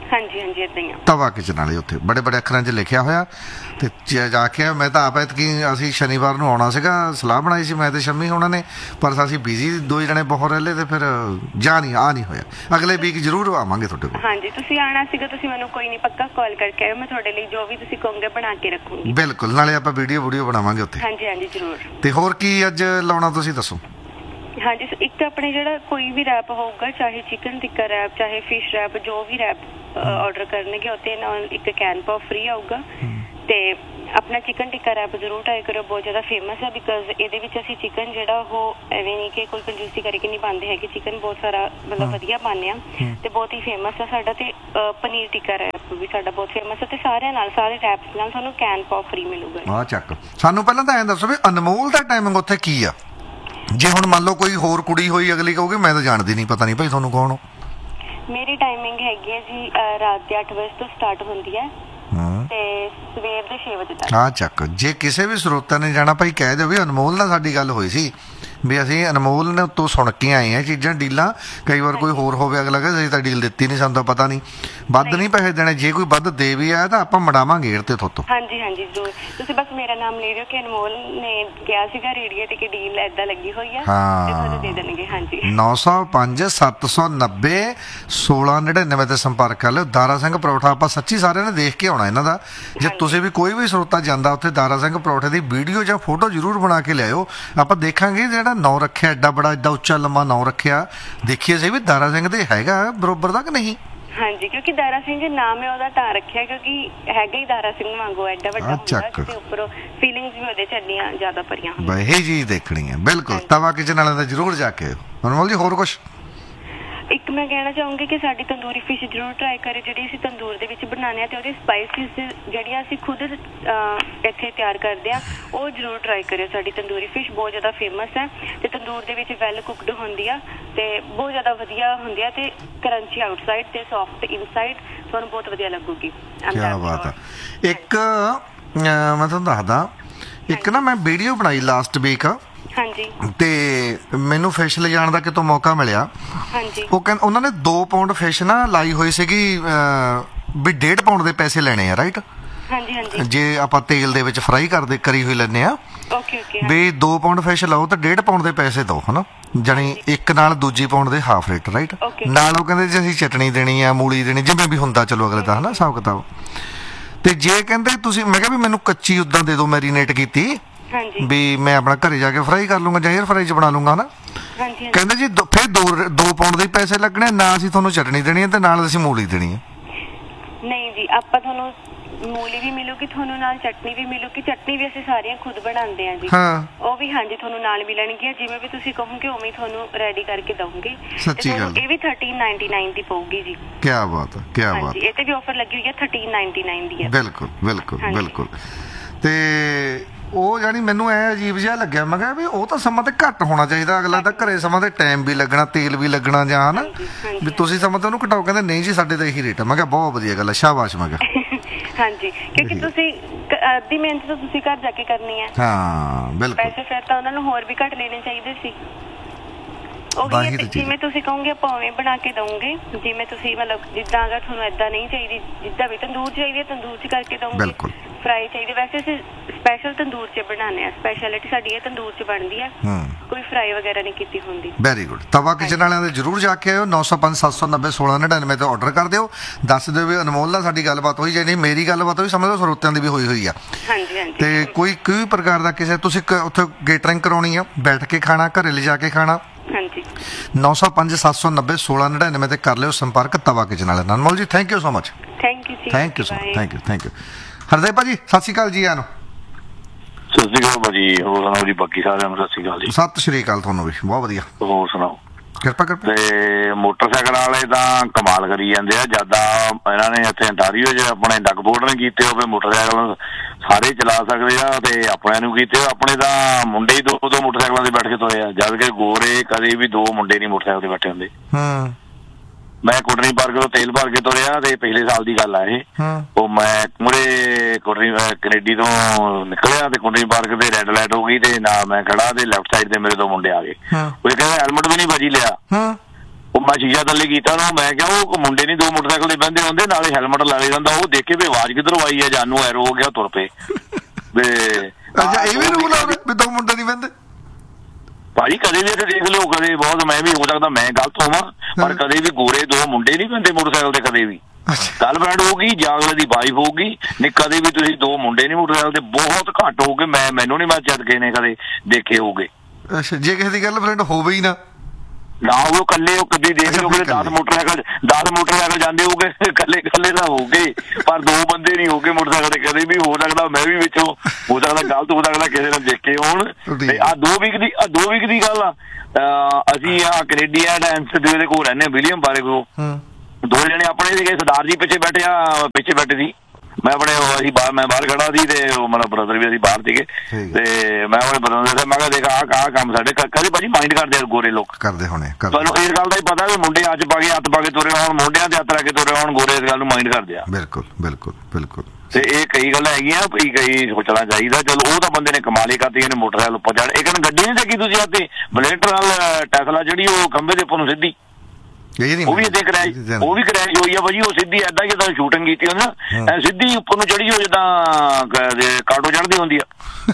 ਹਾਂਜੀ ਹਾਂਜੀ ਇਦਾਂ ਹੀ ਆ। ਤਵਾ ਕਿਚਨ ਵਾਲੇ ਉੱਥੇ ਬੜੇ ਬੜੇ ਅੱਖਰਾਂ 'ਚ ਲਿਖਿਆ ਹੋਇਆ ਤੇ ਜਾ ਕੇ ਮੈਂ ਤਾਂ ਆਪ ਐਤਕੀ ਅਸੀਂ ਸ਼ਨੀਵਾਰ ਨੂੰ ਆਉਣਾ ਸੀਗਾ, ਸਲਾਹ ਬਣਾਈ ਸੀ ਮੈਂ ਤੇ ਸ਼ੰਮੀ ਉਹਨਾਂ ਨੇ, ਪਰ ਅਸੀਂ ਬਿਜ਼ੀ 2 ਜਣੇ ਬਹੁਤ ਰਹਿ ਲਏ ਤੇ ਫਿਰ ਆ ਨਹੀਂ ਹੋਇਆ। ਅਗਲੇ ਵੀਕ ਜ਼ਰੂਰ ਆਵਾਂਗੇ ਤੁਹਾਡੇ ਕੋਲ। ਹਾਂਜੀ ਤੁਸੀਂ ਆਉਣਾ ਸੀਗਾ, ਤੁਸੀਂ ਮੈਨੂੰ ਕੋਈ ਨਹੀਂ ਪੱਕਾ ਕਾਲ ਕਰਕੇ ਆਇਓ, ਮੈਂ ਤੁਹਾਡੇ ਲਈ ਜੋ ਵੀ ਤੁਸੀਂ ਕਹੋਗੇ ਬਣਾ ਕੇ ਰੱਖੂੰਗੀ। ਬਿਲਕੁਲ, ਨਾਲੇ ਆਪਾਂ ਵੀਡੀਓ ਬਣਾਵਾਂਗੇ ਉੱਥੇ। ਹਾਂਜੀ ਹਾਂਜੀ ਜ਼ਰੂਰ। ਤੇ ਹੋਰ ਕੀ ਅੱਜ ਲਾਉਣਾ ਤੁਸੀਂ ਦੱਸੋ? ਹਾਂਜੀ ਇੱਕ ਤਾਂ ਆਪਣੇ ਜਿਹੜਾ ਕੋਈ ਵੀ ਰੈਪ ਹੋਊਗਾ, ਚਾਹੇ ਚਿਕਨ ਟਿੱਕਾ ਰੈਪ, ਚਾਹੇ ਫਿਸ਼ ਰੈਪ, ਜੋ ਵੀ ਰੈਪ ਆਰਡਰ ਕਰਨਗੇ ਉੱਤੇ ਨਾਲ ਇੱਕ ਕੈਨ ਪਾਓ ਫ੍ਰੀ ਆਊਗਾ। ਤੇ ਆਪਣਾ ਚਿਕਨ ਟਿੱਕਾ ਰੈਪ ਜ਼ਰੂਰ ਟਰਾਈ ਕਰਿਓ, ਬਹੁਤ ਜ਼ਿਆਦਾ ਫੇਮਸ ਹੈ। ਬਿਕਾਜ਼ ਇਹਦੇ ਵਿੱਚ ਅਸੀਂ ਚਿਕਨ ਜਿਹੜਾ ਉਹ ਐਵੇਂ ਨਹੀਂ ਕਿ ਕੋਈ ਕੰਜੂਸੀ ਕਰਕੇ ਨਹੀਂ ਪਾਉਂਦੇ ਹੈਗੇ, ਚਿਕਨ ਬਹੁਤ ਸਾਰਾ ਮਤਲਬ ਵਧੀਆ ਪਾਉਂਦੇ ਆ ਤੇ ਬਹੁਤ ਹੀ ਫੇਮਸ ਹੈ ਸਾਡਾ। ਤੇ ਪਨੀਰ ਟਿੱਕਾ ਰੈਪ ਵੀ ਸਾਡਾ ਬਹੁਤ ਫੇਮਸ ਹੈ ਤੇ ਸਾਰਿਆਂ ਨਾਲ, ਸਾਰੇ ਰੈਪਸ ਨਾਲ ਤੁਹਾਨੂੰ ਕੈਨ ਪਾਓ ਫ੍ਰੀ ਮਿਲੂਗਾ। ਆ ਚੱਕ, ਸਾਨੂੰ ਪਹਿਲਾਂ ਤਾਂ ਐਂ ਦੱਸੋ ਵੀ ਅਨਮੋਲ ਦਾ ਟਾਈਮਿੰਗ ਉੱਥੇ ਕੀ ਆ? ਜੇ ਹੁਣ ਮੰਨ ਲਓ ਕੋਈ ਹੋਰ ਕੁੜੀ ਹੋਈ, ਅਗਲੀ ਕਹੂਗੀ ਮੈਂ ਤਾਂ ਜਾਣਦੀ ਨਹੀਂ, ਪਤਾ ਨਹੀਂ ਭਾਈ ਤੁਹਾਨੂੰ ਕੌਣ ਹੋ। ਮੇਰੀ ਟਾਈਮਿੰਗ ਹੈਗੀ ਹੈ ਜੀ ਰਾਤ ਦੇ 8 ਵਜੇ ਤੋਂ ਸਟਾਰਟ ਹੁੰਦੀ ਹੈ ਤੇ ਸਵੇਰ ਦੇ 6 ਵਜੇ ਤੱਕ। ਆ ਚੱਕ, ਜੇ ਕਿਸੇ ਵੀ ਸਰੋਤਾ ਨੇ ਜਾਣਾ ਭਾਈ ਕਹਿ ਦਿਓ ਵੀ ਅਨਮੋਲ ਨਾਲ ਸਾਡੀ ਗੱਲ ਹੋਈ ਸੀ, ਵੀ ਅਸੀਂ ਅਨਮੋਲ ਨੇ ਉੱਤੋਂ ਸੁਣ ਕੇ ਆਏ ਆ ਚੀਜ਼ਾਂ ਡੀਲਾਂ। ਕਈ ਵਾਰ ਕੋਈ ਹੋਰ ਹੋਵੇ ਅਗਲਾ ਕਹਿੰਦਾ ਅਸੀਂ ਤਾਂ ਡੀਲ ਦਿੱਤੀ ਨਹੀਂ, ਸਾਨੂੰ ਤਾਂ ਪਤਾ ਨਹੀਂ। ਵੱਧ ਨਹੀਂ ਪੈਸੇ ਦੇਣੇ, ਜੇ ਕੋਈ ਵੱਧ ਦੇ ਵੀ ਆਇਆ ਤਾਂ ਆਪਾਂ ਮੜਾਵਾਂਗੇ ਤੇ ਥੋਤੋਂ। ਹਾਂਜੀ ਹਾਂਜੀ ਜ਼ਰੂਰ, ਤੁਸੀਂ ਬਸ ਮੇਰਾ ਨਾਮ ਲੈ ਲਿਓ ਕਿ ਅਨਮੋਲ ਨੇ ਕਿਹਾ ਸੀਗਾ ਰੇਡੀਓ ਤੇ ਕਿ ਡੀਲ ਏਦਾਂ ਲੱਗੀ ਹੋਈ ਆ ਤੇ ਤੁਹਾਨੂੰ ਦੇ ਦੇਣਗੇ। ਹਾਂਜੀ 905 790 1699 ਤੇ ਸੰਪਰਕ ਕਰ ਲਿਓ। ਦਾਰਾ ਸਿੰਘ ਪਰੌਠਾ ਆਪਾਂ ਸੱਚੀ ਸਾਰਿਆਂ ਨੇ ਦੇਖ ਕੇ ਆਉਣਾ ਇਹਨਾਂ ਦਾ। ਜੇ ਤੁਸੀਂ ਵੀ ਕੋਈ ਵੀ ਸਰੋਤਾ ਜਾਂਦਾ ਉੱਥੇ ਦਾਰਾ ਸਿੰਘ ਪਰੌਠੇ ਦੀ ਵੀਡੀਓ ਜਾਂ ਫੋਟੋ ਜ਼ਰੂਰ ਬਣਾ ਕੇ ਲਿਆਇਓ। ਆਪਾਂ ਦੇਖਾਂਗੇ ਜਿਹੜਾ ਨਾਂ ਰੱਖਿਆ ਐਡਾ ਬੜਾ, ਐਡਾ ਉੱਚਾ ਲੰਮਾ ਨਾਂ ਰੱਖਿਆ, ਦੇਖੀਏ ਸਹੀ ਵੀ ਦਾਰਾ ਸਿੰਘ ਦੇ ਹੈਗਾ ਬਰੋਬਰ ਦਾ ਕਿ ਨਹੀਂ। ਹਾਂਜੀ ਕਿਉਂਕਿ ਦਾਰਾ ਸਿੰਘ ਨਾਮ ਹੈ ਉਹਦਾ ਤਾਂ ਰੱਖਿਆ ਕਿਉਂਕਿ ਹੈਗਾ ਹੀ ਦਾਰਾ ਸਿੰਘ ਵਾਂਗੂ ਐਡਾ ਵੱਡਾ ਹੁੰਦਾ ਤੇ ਉੱਪਰੋਂ ਫੀਲਿੰਗਸ ਵੀ ਉਹਦੇ ਚ ਇੰਨੀਆਂ ਜ਼ਿਆਦਾ ਭਰੀਆਂ ਹੁੰਦੀਆਂ। ਇਹੀ ਚੀਜ਼ ਦੇਖਣੀ ਹੈ। ਬਿਲਕੁਲ, ਤਵਾ ਕਿਚਨ ਵਾਲਿਆਂ ਦਾ ਜ਼ਰੂਰ ਜਾ ਕੇ। ਅਨਮੋਲ ਜੀ ਹੋਰ ਕੁਛ? ਇੱਕ ਮੈਂ ਕਹਿਣਾ ਚਾਹੂੰਗੀ ਕਿ ਸਾਡੀ ਤੰਦੂਰੀ ਫਿਸ਼ ਜ਼ਰੂਰ ਟਰਾਈ ਕਰੇ, ਜਿਹੜੀ ਅਸੀਂ ਤੰਦੂਰ ਦੇ ਵਿੱਚ ਬਣਾਉਂਦੇ ਹਾਂ ਤੇ ਉਹਦੀ ਸਪਾਈਸਿਸ ਜਿਹੜੀਆਂ ਅਸੀਂ ਖੁਦ ਇੱਥੇ ਤਿਆਰ ਕਰਦੇ ਹਾਂ ਉਹ ਜ਼ਰੂਰ ਟਰਾਈ ਕਰਿਓ। ਸਾਡੀ ਤੰਦੂਰੀ ਫਿਸ਼ ਬਹੁਤ ਜ਼ਿਆਦਾ ਫੇਮਸ ਹੈ ਤੇ ਤੰਦੂਰ ਦੇ ਵਿੱਚ ਵੈਲ ਕੁਕਡ ਹੁੰਦੀ ਆ ਤੇ ਬਹੁਤ ਜ਼ਿਆਦਾ ਵਧੀਆ ਹੁੰਦੀ ਆ ਤੇ ਕਰੰਚੀ ਆਊਟਸਾਈਡ ਤੇ ਸੌਫਟ ਇਨਸਾਈਡ, ਤੁਹਾਨੂੰ ਬਹੁਤ ਵਧੀਆ ਲੱਗੂਗੀ। ਕੀ ਬਾਤ ਹੈ। ਇੱਕ ਮੈਂ ਤੁਹਾਨੂੰ ਦੱਸਦਾ, ਇੱਕ ਨਾ ਮੈਂ ਵੀਡੀਓ ਬਣਾਈ ਲਾਸਟ ਵੀਕ। ਹਾਂਜੀ ਤੇ ਮੈਨੂੰ ਫਿਸ਼ ਲਿਜਾਣ ਦਾ ਕਿਤੋਂ ਮੌਕਾ ਮਿਲਿਆ। ਹਾਂਜੀ ਉਹ ਕਹਿੰਦੇ ਉਹਨਾਂ ਨੇ 2 ਪਾਉਂਡ ਫਿਸ਼ ਨਾ ਲਾਈ ਹੋਈ ਸੀਗੀ ਵੀ 1.5 ਪਾਉਂਡ ਦੇ ਪੈਸੇ ਲੈਣੇ ਆ, ਰਾਈਟ? ਹਾਂਜੀ ਹਾਂਜੀ ਜੇ ਆਪਾਂ ਤੇਲ ਦੇ ਵਿੱਚ ਫਰਾਈ ਕਰੀ ਹੋਈ ਲੈਂਦੇ ਆ ਓਕੇ ਓਕੇ ਵੀ 2 ਪਾਉਂਡ ਫਿਸ਼ ਲਓ ਤਾਂ 1.5 ਪਾਉਂਡ ਦੇ ਪੈਸੇ ਦਿਓ, ਹਨਾ? ਜਾਣੀ ਇੱਕ ਨਾਲ ਦੂਜੀ ਪਾਉਂਡ ਦੇ ਹਾਫ ਰੇਟ, ਰਾਈਟ? ਨਾਲ ਉਹ ਕਹਿੰਦੇ ਜੇ ਅਸੀਂ ਚਟਣੀ ਦੇਣੀ ਆ, ਮੂਲੀ ਦੇਣੀ, ਜਿਵੇਂ ਵੀ ਹੁੰਦਾ ਚਲੋ ਅਗਲੇ ਦਾ, ਹਨਾ ਹਿਸਾਬ ਕਿਤਾਬ। ਤੇ ਜੇ ਕਹਿੰਦੇ ਤੁਸੀਂ, ਮੈਂ ਕਿਹਾ ਵੀ ਮੈਨੂੰ ਕੱਚੀ ਉਦਾਂ ਦੇ ਦਿਓ ਮੈਰੀਨੇਟ ਕੀਤੀ, ਵੀ ਮੈਂ ਆਪਣਾ ਘਰੇ ਜਾ ਕੇ ਫਰਾਈ ਕਰ ਲੂੰਗਾ ਜਾਂ 에ਅਰ ਫਰਾਈ 'ਚ ਬਣਾ ਲੂੰਗਾ, ਹਨਾ? ਕਹਿੰਦੇ ਜੀ ਫਿਰ 2 ਪਾਉਂਡ ਦੇ ਪੈਸੇ ਲੱਗਣੇ, ਨਾ ਅਸੀਂ ਤੁਹਾਨੂੰ ਚਟਣੀ ਦੇਣੀ ਹੈ ਤੇ ਨਾਲ ਅਸੀਂ ਮੂਲੀ ਦੇਣੀ ਹੈ। ਨਹੀਂ ਜੀ, ਆਪਾਂ ਤੁਹਾਨੂੰ ਮੂਲੀ ਵੀ ਮਿਲੂਗੀ, ਤੁਹਾਨੂੰ ਨਾਲ ਚਟਨੀ ਵੀ ਮਿਲੂਗੀ। ਚਟਨੀ ਵੀ ਅਸੀਂ ਸਾਰੀਆਂ ਖੁਦ ਬਣਾਉਂਦੇ ਆ ਜੀ। ਉਹ ਵੀ ਹਾਂਜੀ ਤੁਹਾਨੂੰ ਨਾਲ ਮਿਲਣਗੀਆਂ, ਜਿਵੇਂ ਵੀ ਤੁਸੀਂ ਕਹੋਗੇ ਉਵੇਂ ਤੁਹਾਨੂੰ ਰੈਡੀ ਕਰਕੇ ਦਊਂਗੇ। ਸੱਚੀ ਗੱਲ, ਇਹ ਵੀ 1399 ਦੀ ਪਊਗੀ ਜੀ। ਕੀ ਬਾਤ ਹੈ, ਕੀ ਬਾਤ। ਇਹ ਤੇ ਵੀ ਆਫਰ ਲੱਗੀ ਹੋਈ ਹੈ, 1399 ਦੀ ਹੈ। ਬਿਲਕੁਲ ਬਿਲਕੁਲ ਬਿਲਕੁਲ। ਤੇ ਉਹ ਜਾਨੀ ਮੈਨੂੰ ਐ ਅਜੀਬ ਜਿਹਾ ਲੱਗਿਆ, ਮੈਂ ਕਿਹਾ ਵੀ ਉਹ ਤਾਂ ਸਮਾਂ ਤੇ ਘੱਟ ਹੋਣਾ ਚਾਹੀਦਾ, ਅਗਲਾ ਤਾਂ ਘਰੇ ਸਮਾਂ ਤੇ ਟਾਈਮ ਵੀ ਲੱਗਣਾ, ਤੇਲ ਵੀ ਲੱਗਣਾ ਜਾਂ ਹਨਾ, ਵੀ ਤੁਸੀਂ ਸਮਾਂ ਤੇ ਉਹਨੂੰ ਘਟਾਓ। ਕਹਿੰਦੇ ਨਹੀਂ ਜੀ ਸਾਡੇ ਤਾਂ ਇਹੀ ਰੇਟ ਆ। ਮੈਂ ਕਿਹਾ ਬਹੁਤ ਵਧੀਆ ਗੱਲ ਹੈ, ਸ਼ਾਬਾਸ਼। ਮੈਂ ਕਿਹਾ ਹਾਂਜੀ ਕਿਉਂਕਿ ਤੁਸੀਂ ਅੱਧੀ ਮਿਹਨਤ ਤਾਂ ਤੁਸੀਂ ਘਰ ਜਾ ਕੇ ਕਰਨੀ ਹੈ। ਹਾਂ ਬਿਲਕੁਲ, ਪੈਸੇ ਫਿਰ ਤਾਂ ਉਹਨਾਂ ਨੂੰ ਹੋਰ ਵੀ ਘੱਟ ਲੈਣੇ ਚਾਹੀਦੇ ਸੀ। ਉਹੀ ਜਿਵੇਂ ਤੁਸੀਂ ਕਹੋਗੇ ਆਪਾਂ ਉਵੇਂ ਬਣਾ ਕੇ ਦਊਂਗੇ, ਜਿਵੇਂ ਤੁਸੀਂ ਮਤਲਬ ਜਿੱਦਾਂ ਅਗਰ ਤੁਹਾਨੂੰ ਏਦਾਂ ਨਹੀਂ ਚਾਹੀਦੀ, ਜਿੱਦਾਂ ਵੀ ਤੰਦੂਰ ਚਾਹੀਦੀ ਹੈ ਤੰਦੂਰ 'ਚ ਕਰਕੇ ਦਊਂਗੇ, ਫਰਾਈ ਚਾਹੀਦੀ ਵੈਸੇ ਅਸੀਂ ਸਪੈਸ਼ਲ ਤੰਦੂਰ 'ਚ ਬਣਾਉਂਦੇ ਆ, ਸਪੈਸ਼ਲਿਟੀ ਸਾਡੀ ਇਹ ਤੰਦੂਰ 'ਚ ਬਣਦੀ ਹੈ, ਕੋਈ ਫਰਾਈ ਵਗੈਰਾ ਨਹੀਂ ਕੀਤੀ ਹੁੰਦੀ। Very good. ਤਵਾ ਕਿਚਨ ਵਾਲਿਆਂ ਦੇ ਜ਼ਰੂਰ ਜਾ ਕੇ ਆਇਓ। 905 790 1699 ਤੇ ਆਰਡਰ ਕਰ ਦਿਓ। ਦੱਸ ਦਿਓ ਵੀ ਅਨਮੋਲ ਨਾਲ ਸਾਡੀ ਗੱਲਬਾਤ ਹੋਈ, ਜੇ ਨਹੀਂ ਮੇਰੀ ਗੱਲਬਾਤ ਹੋਈ, ਸਮਝ ਲਓ ਸਰੋਤਿਆਂ ਦੀ ਵੀ ਹੋਈ ਆ। ਹਾਂਜੀ ਹਾਂਜੀ। ਤੇ ਕੋਈ ਪ੍ਰਕਾਰ ਦਾ ਕਿਸੇ ਤੁਸੀਂ ਉੱਥੇ ਕੇਟਰਿੰਗ ਕਰਾਉਣੀ ਆ, ਬੈਠ ਕੇ ਖਾਣਾ, ਘਰੇ ਲਿਜਾ ਕੇ ਖਾਣਾ, 905 790 1699 ਤੇ ਕਰ ਲਿਓ ਸੰਪਰਕ ਤਵਾ ਕਿਚਨ ਵਾਲੇ ਨਾਲ। Anmol ji thank you so much. Thank you so much, thank you. Hardev ਭਾਜੀ ਸਤਿ ਸ਼੍ਰੀ ਅਕਾਲ ਜੀ। ਆਨੋ ਸਤਿ ਸ਼੍ਰੀ ਅਕਾਲ ਭਾਜੀ, ਹੋਰ ਸੁਣਾਓ ਜੀ? ਬਾਕੀ ਸਾਰਿਆਂ ਨੂੰ ਸਤਿ ਸ਼੍ਰੀ ਅਕਾਲ ਜੀ। ਸਤਿ ਸ਼੍ਰੀ ਅਕਾਲ ਤੁਹਾਨੂੰ ਵੀ, ਬਹੁਤ ਵਧੀਆ। ਹੋਰ ਸੁਣਾਓ? ਕਿਰਪਾ ਤੇ ਮੋਟਰਸਾਈਕਲ ਵਾਲੇ ਤਾਂ ਕਮਾਲ ਕਰੀ ਜਾਂਦੇ ਆ। ਜਿਆਦਾ ਇਹਨਾਂ ਨੇ ਇੱਥੇ ਅੰਟਾਰੀਓ 'ਚ ਆਪਣੇ ਡਗਬੋਰਡ ਨੇ ਕੀਤੇ ਹੋਵੇ, ਮੋਟਰਸਾਈਕਲ ਸਾਰੇ ਚਲਾ ਸਕਦੇ ਆ ਤੇ ਆਪਣਿਆਂ ਨੂੰ ਕੀਤੇ। ਆਪਣੇ ਤਾਂ ਮੁੰਡੇ ਹੀ 2 ਮੋਟਰਸਾਈਕਲਾਂ ਤੇ ਬੈਠ ਕੇ ਤੁਰੇ ਆ, ਜਦ ਕਿ ਗੋਰੇ ਕਦੇ ਵੀ 2 ਮੁੰਡੇ ਨਹੀਂ ਮੋਟਰਸਾਈਕਲ ਤੇ ਬੈਠੇ ਹੁੰਦੇ। ਮੈਂ ਕੁਟਨੀ ਪਾਰਕ ਤੋਂ ਤੇਲ ਭਰ ਕੇ ਤੁਰਿਆ ਤੇ ਪਿਛਲੇ ਸਾਲ ਦੀ ਗੱਲ ਆ ਇਹ। ਉਹ ਮੈਂ ਮੂਹਰੇ ਕੁਟਨੀ ਕੈਨੇਡੀ ਤੋਂ ਨਿਕਲਿਆ ਤੇ ਕੁਟਨੀ ਪਾਰਕ ਤੇ ਰੈੱਡ ਲਾਈਟ ਹੋ ਗਈ ਤੇ ਨਾਲ ਮੈਂ ਖੜਾ ਤੇ ਲੈਫਟ ਸਾਈਡ ਤੇ ਮੇਰੇ 2 ਮੁੰਡੇ ਆ ਗਏ। ਉਹ ਕਹਿੰਦੇ ਹੈਲਮਟ ਵੀ ਨਹੀਂ ਭਾਜੀ ਲਿਆ। ਉਹ ਮੈਂ ਸ਼ੀਸ਼ਾ ਥੱਲੇ ਕੀਤਾ ਉਹਨੂੰ, ਮੈਂ ਕਿਹਾ ਉਹ ਮੁੰਡੇ ਨਹੀਂ 2 ਮੋਟਰਸਾਈਕਲ ਦੇ ਬਹਿੰਦੇ ਹੁੰਦੇ, ਨਾਲੇ ਹੈਲਮਟ ਲਾ ਜਾਂਦਾ, ਉਹ ਦੇਖੇ ਵੀ ਆਵਾਜ਼ ਕਿੱਧਰੋਂ ਆਈ ਹੈ, ਜਾਨੂ ਐਰੋ ਹੋ ਗਿਆ, ਤੁਰ ਪਏ। ਅੱਛਾ ਇਹ ਵੀ ਰੂਲ ਆ ਵੀ 2 ਮੁੰਡੇ ਨਹੀਂ ਬਹਿੰਦੇ ਭਾਜੀ? ਕਦੇ ਵੀ ਦੇਖ ਲਿਓ, ਕਦੇ ਬਹੁਤ, ਮੈਂ ਵੀ ਹੋ ਸਕਦਾ ਮੈਂ ਗਲਤ ਹੋਵਾਂ, ਪਰ ਕਦੇ ਵੀ ਗੋਰੇ 2 ਮੁੰਡੇ ਨਹੀਂ ਬਹਿੰਦੇ ਮੋਟਰਸਾਈਕਲ ਤੇ ਕਦੇ ਵੀ। ਗਰਲਫ੍ਰੈਂਡ ਹੋਊਗੀ ਜਾਂ ਅਗਲੇ ਦੀ ਵਾਈਫ ਹੋਊਗੀ, ਨਹੀਂ ਕਦੇ ਵੀ ਤੁਸੀਂ 2 ਮੁੰਡੇ ਨਹੀਂ ਮੋਟਰਸਾਈਕਲ ਤੇ, ਬਹੁਤ ਘੱਟ ਹੋਊਗੇ। ਮੈਨੂੰ ਨਹੀਂ, ਮੈਂ ਜਦ ਨੇ ਕਦੇ ਦੇਖੇ ਹੋਊਗੇ। ਅੱਛਾ ਜੇ ਕਿਸੇ ਦੀ ਗਰਲਫ੍ਰੈਂਡ ਹੋਵੇ ਹੀ ਨਾ ਉਹ ਕੱਲੇ, ਉਹ ਕਦੀ ਦੇਖ ਲਓਗੇ 10 ਮੋਟਰਸਾਈਕਲ ਜਾਂਦੇ ਹੋਊਗੇ, ਕੱਲੇ ਤਾਂ ਹੋਊਗੇ, ਪਰ 2 ਬੰਦੇ ਨਹੀਂ ਹੋਊਗੇ ਮੋਟਰਸਾਈਕਲ ਤੇ ਕਦੇ ਵੀ। ਹੋ ਸਕਦਾ ਮੈਂ ਵੀ ਵਿੱਚੋਂ, ਹੋ ਸਕਦਾ ਗਲਤ ਹੋ ਸਕਦਾ, ਕਿਸੇ ਨੇ ਦੇਖੇ ਹੋਣ। ਤੇ ਆਹ 2 ਵੀਕ ਦੀ ਗੱਲ ਆ। ਅਸੀਂ ਕੈਨੇਡੀਆ ਇੰਸਟੀਚਿਊਟ ਦੇ ਕੋਲ ਰਹਿੰਦੇ, ਵਿਲੀਅਮ ਬਾਰੇ ਕੋਲ। 2 ਜਣੇ ਆਪਣੇ ਸੀਗੇ, ਸਰਦਾਰ ਜੀ ਪਿੱਛੇ ਬੈਠੇ ਸੀ, ਮੈਂ ਆਪਣੇ ਮੈਂ ਬਾਹਰ ਖੜਾ ਸੀ, ਤੇ ਮੇਰਾ ਬ੍ਰਦਰ ਵੀ ਅਸੀਂ ਬਾਹਰ ਸੀਗੇ, ਤੇ ਮੈਂ ਆਪਣੇ ਬ੍ਰਦਰ ਨੂੰ ਦੱਸਿਆ, ਮੈਂ ਕਿਹਾ ਦੇਖ ਆਹ ਕੰਮ ਸਾਡੇ ਕਦੇ ਭਾਜੀ ਮਾਈਂਡ ਕਰਦੇ ਆ, ਗੋਰੇ ਲੋਕ ਕਰਦੇ ਹੋਣੇ। ਤੁਹਾਨੂੰ ਇਸ ਗੱਲ ਦਾ ਹੀ ਪਤਾ ਵੀ ਮੁੰਡੇ ਹੱਥ ਪਾ ਕੇ ਤੁਰੇ ਹੋਣ, ਮੋਢਿਆਂ ਤੇ ਹੱਥ ਰੱਖ ਕੇ ਤੁਰੇ ਹੋਣ, ਗੋਰੇ ਇਸ ਗੱਲ ਨੂੰ ਮਾਈਂਡ ਕਰਦੇ ਆ। ਬਿਲਕੁਲ। ਤੇ ਇਹ ਕਈ ਗੱਲਾਂ ਹੈਗੀਆਂ, ਕਈ ਸੋਚਣਾ ਚਾਹੀਦਾ। ਚਲੋ ਉਹ ਤਾਂ ਬੰਦੇ ਨੇ ਕਮਾਲ ਹੀ ਕਰਤੀ, ਇਹਨੇ ਮੋਟਰਸਾਈਕਲ ਉੱਪਰ ਚੜ੍ਹ, ਇਹ ਕਹਿੰਦੇ ਗੱਡੀ ਨਹੀਂ ਦੇਖੀ ਤੁਸੀਂ ਆਤੇ ਬਲੇਟਰ ਨਾਲ ਟੈਸਲਾ ਜਿਹੜੀ ਉਹ ਖੰਭੇ ਦੇ ਉੱਪਰ ਨੂੰ ਸਿੱਧੀ, ਉਹ ਵੀ ਇੱਥੇ ਕਰੈਸ਼ ਹੋਈ ਆ ਭਾਜੀ। ਉਹ ਸਿੱਧੀ ਏਦਾਂ ਜਿੱਦਾਂ ਸ਼ੂਟਿੰਗ ਕੀਤੀ ਹੁੰਦੀ ਨਾ, ਸਿੱਧੀ ਉੱਪਰ ਨੂੰ ਚੜੀ ਹੋ ਜਿੱਦਾਂ ਕਾਟੋ ਚੜ੍ਹਦੀ ਹੁੰਦੀ ਆ।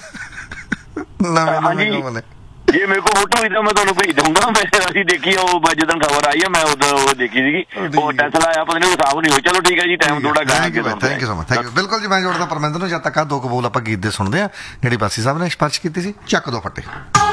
ਹਾਂਜੀ, ਜੇ ਮੇਰੇ ਕੋਲ ਫੋਟੋ ਹੋਈ ਤਾਂ ਮੈਂ ਤੁਹਾਨੂੰ ਭੇਜ ਦਊਂਗਾ। ਅਸੀਂ ਦੇਖੀ, ਉਹ ਜਦੋਂ ਖਬਰ ਆਈ ਆ ਮੈਂ ਉਦੋਂ ਦੇਖੀ ਸੀਗੀ, ਉਹ ਟੈਸਲਾ ਆਇਆ, ਪਤਾ ਨਹੀਂ ਉਹ ਸਾਫ਼ ਨਹੀਂ ਹੋਈ। ਚਲੋ ਠੀਕ ਹੈ ਜੀ, ਟਾਈਮ ਥੋੜਾ ਗਾ ਕੇ। Thank you so much. ਬਿਲਕੁਲ ਜੀ, ਮੈਂ ਜੋੜਦਾ ਪਰਮਿੰਦਰ ਨੂੰ। ਜਦ ਤੱਕ 2 ਬੋਲ ਆਪਾਂ ਗੀਤ ਦੇ ਸੁਣਦੇ ਆ ਜਿਹੜੀ ਬਾਸੀ ਸਾਹਿਬ ਨੇ ਸਪਰਸ਼ ਕੀਤੀ ਸੀ। ਚੱਕ ਦੋ ਫੱਟੇ।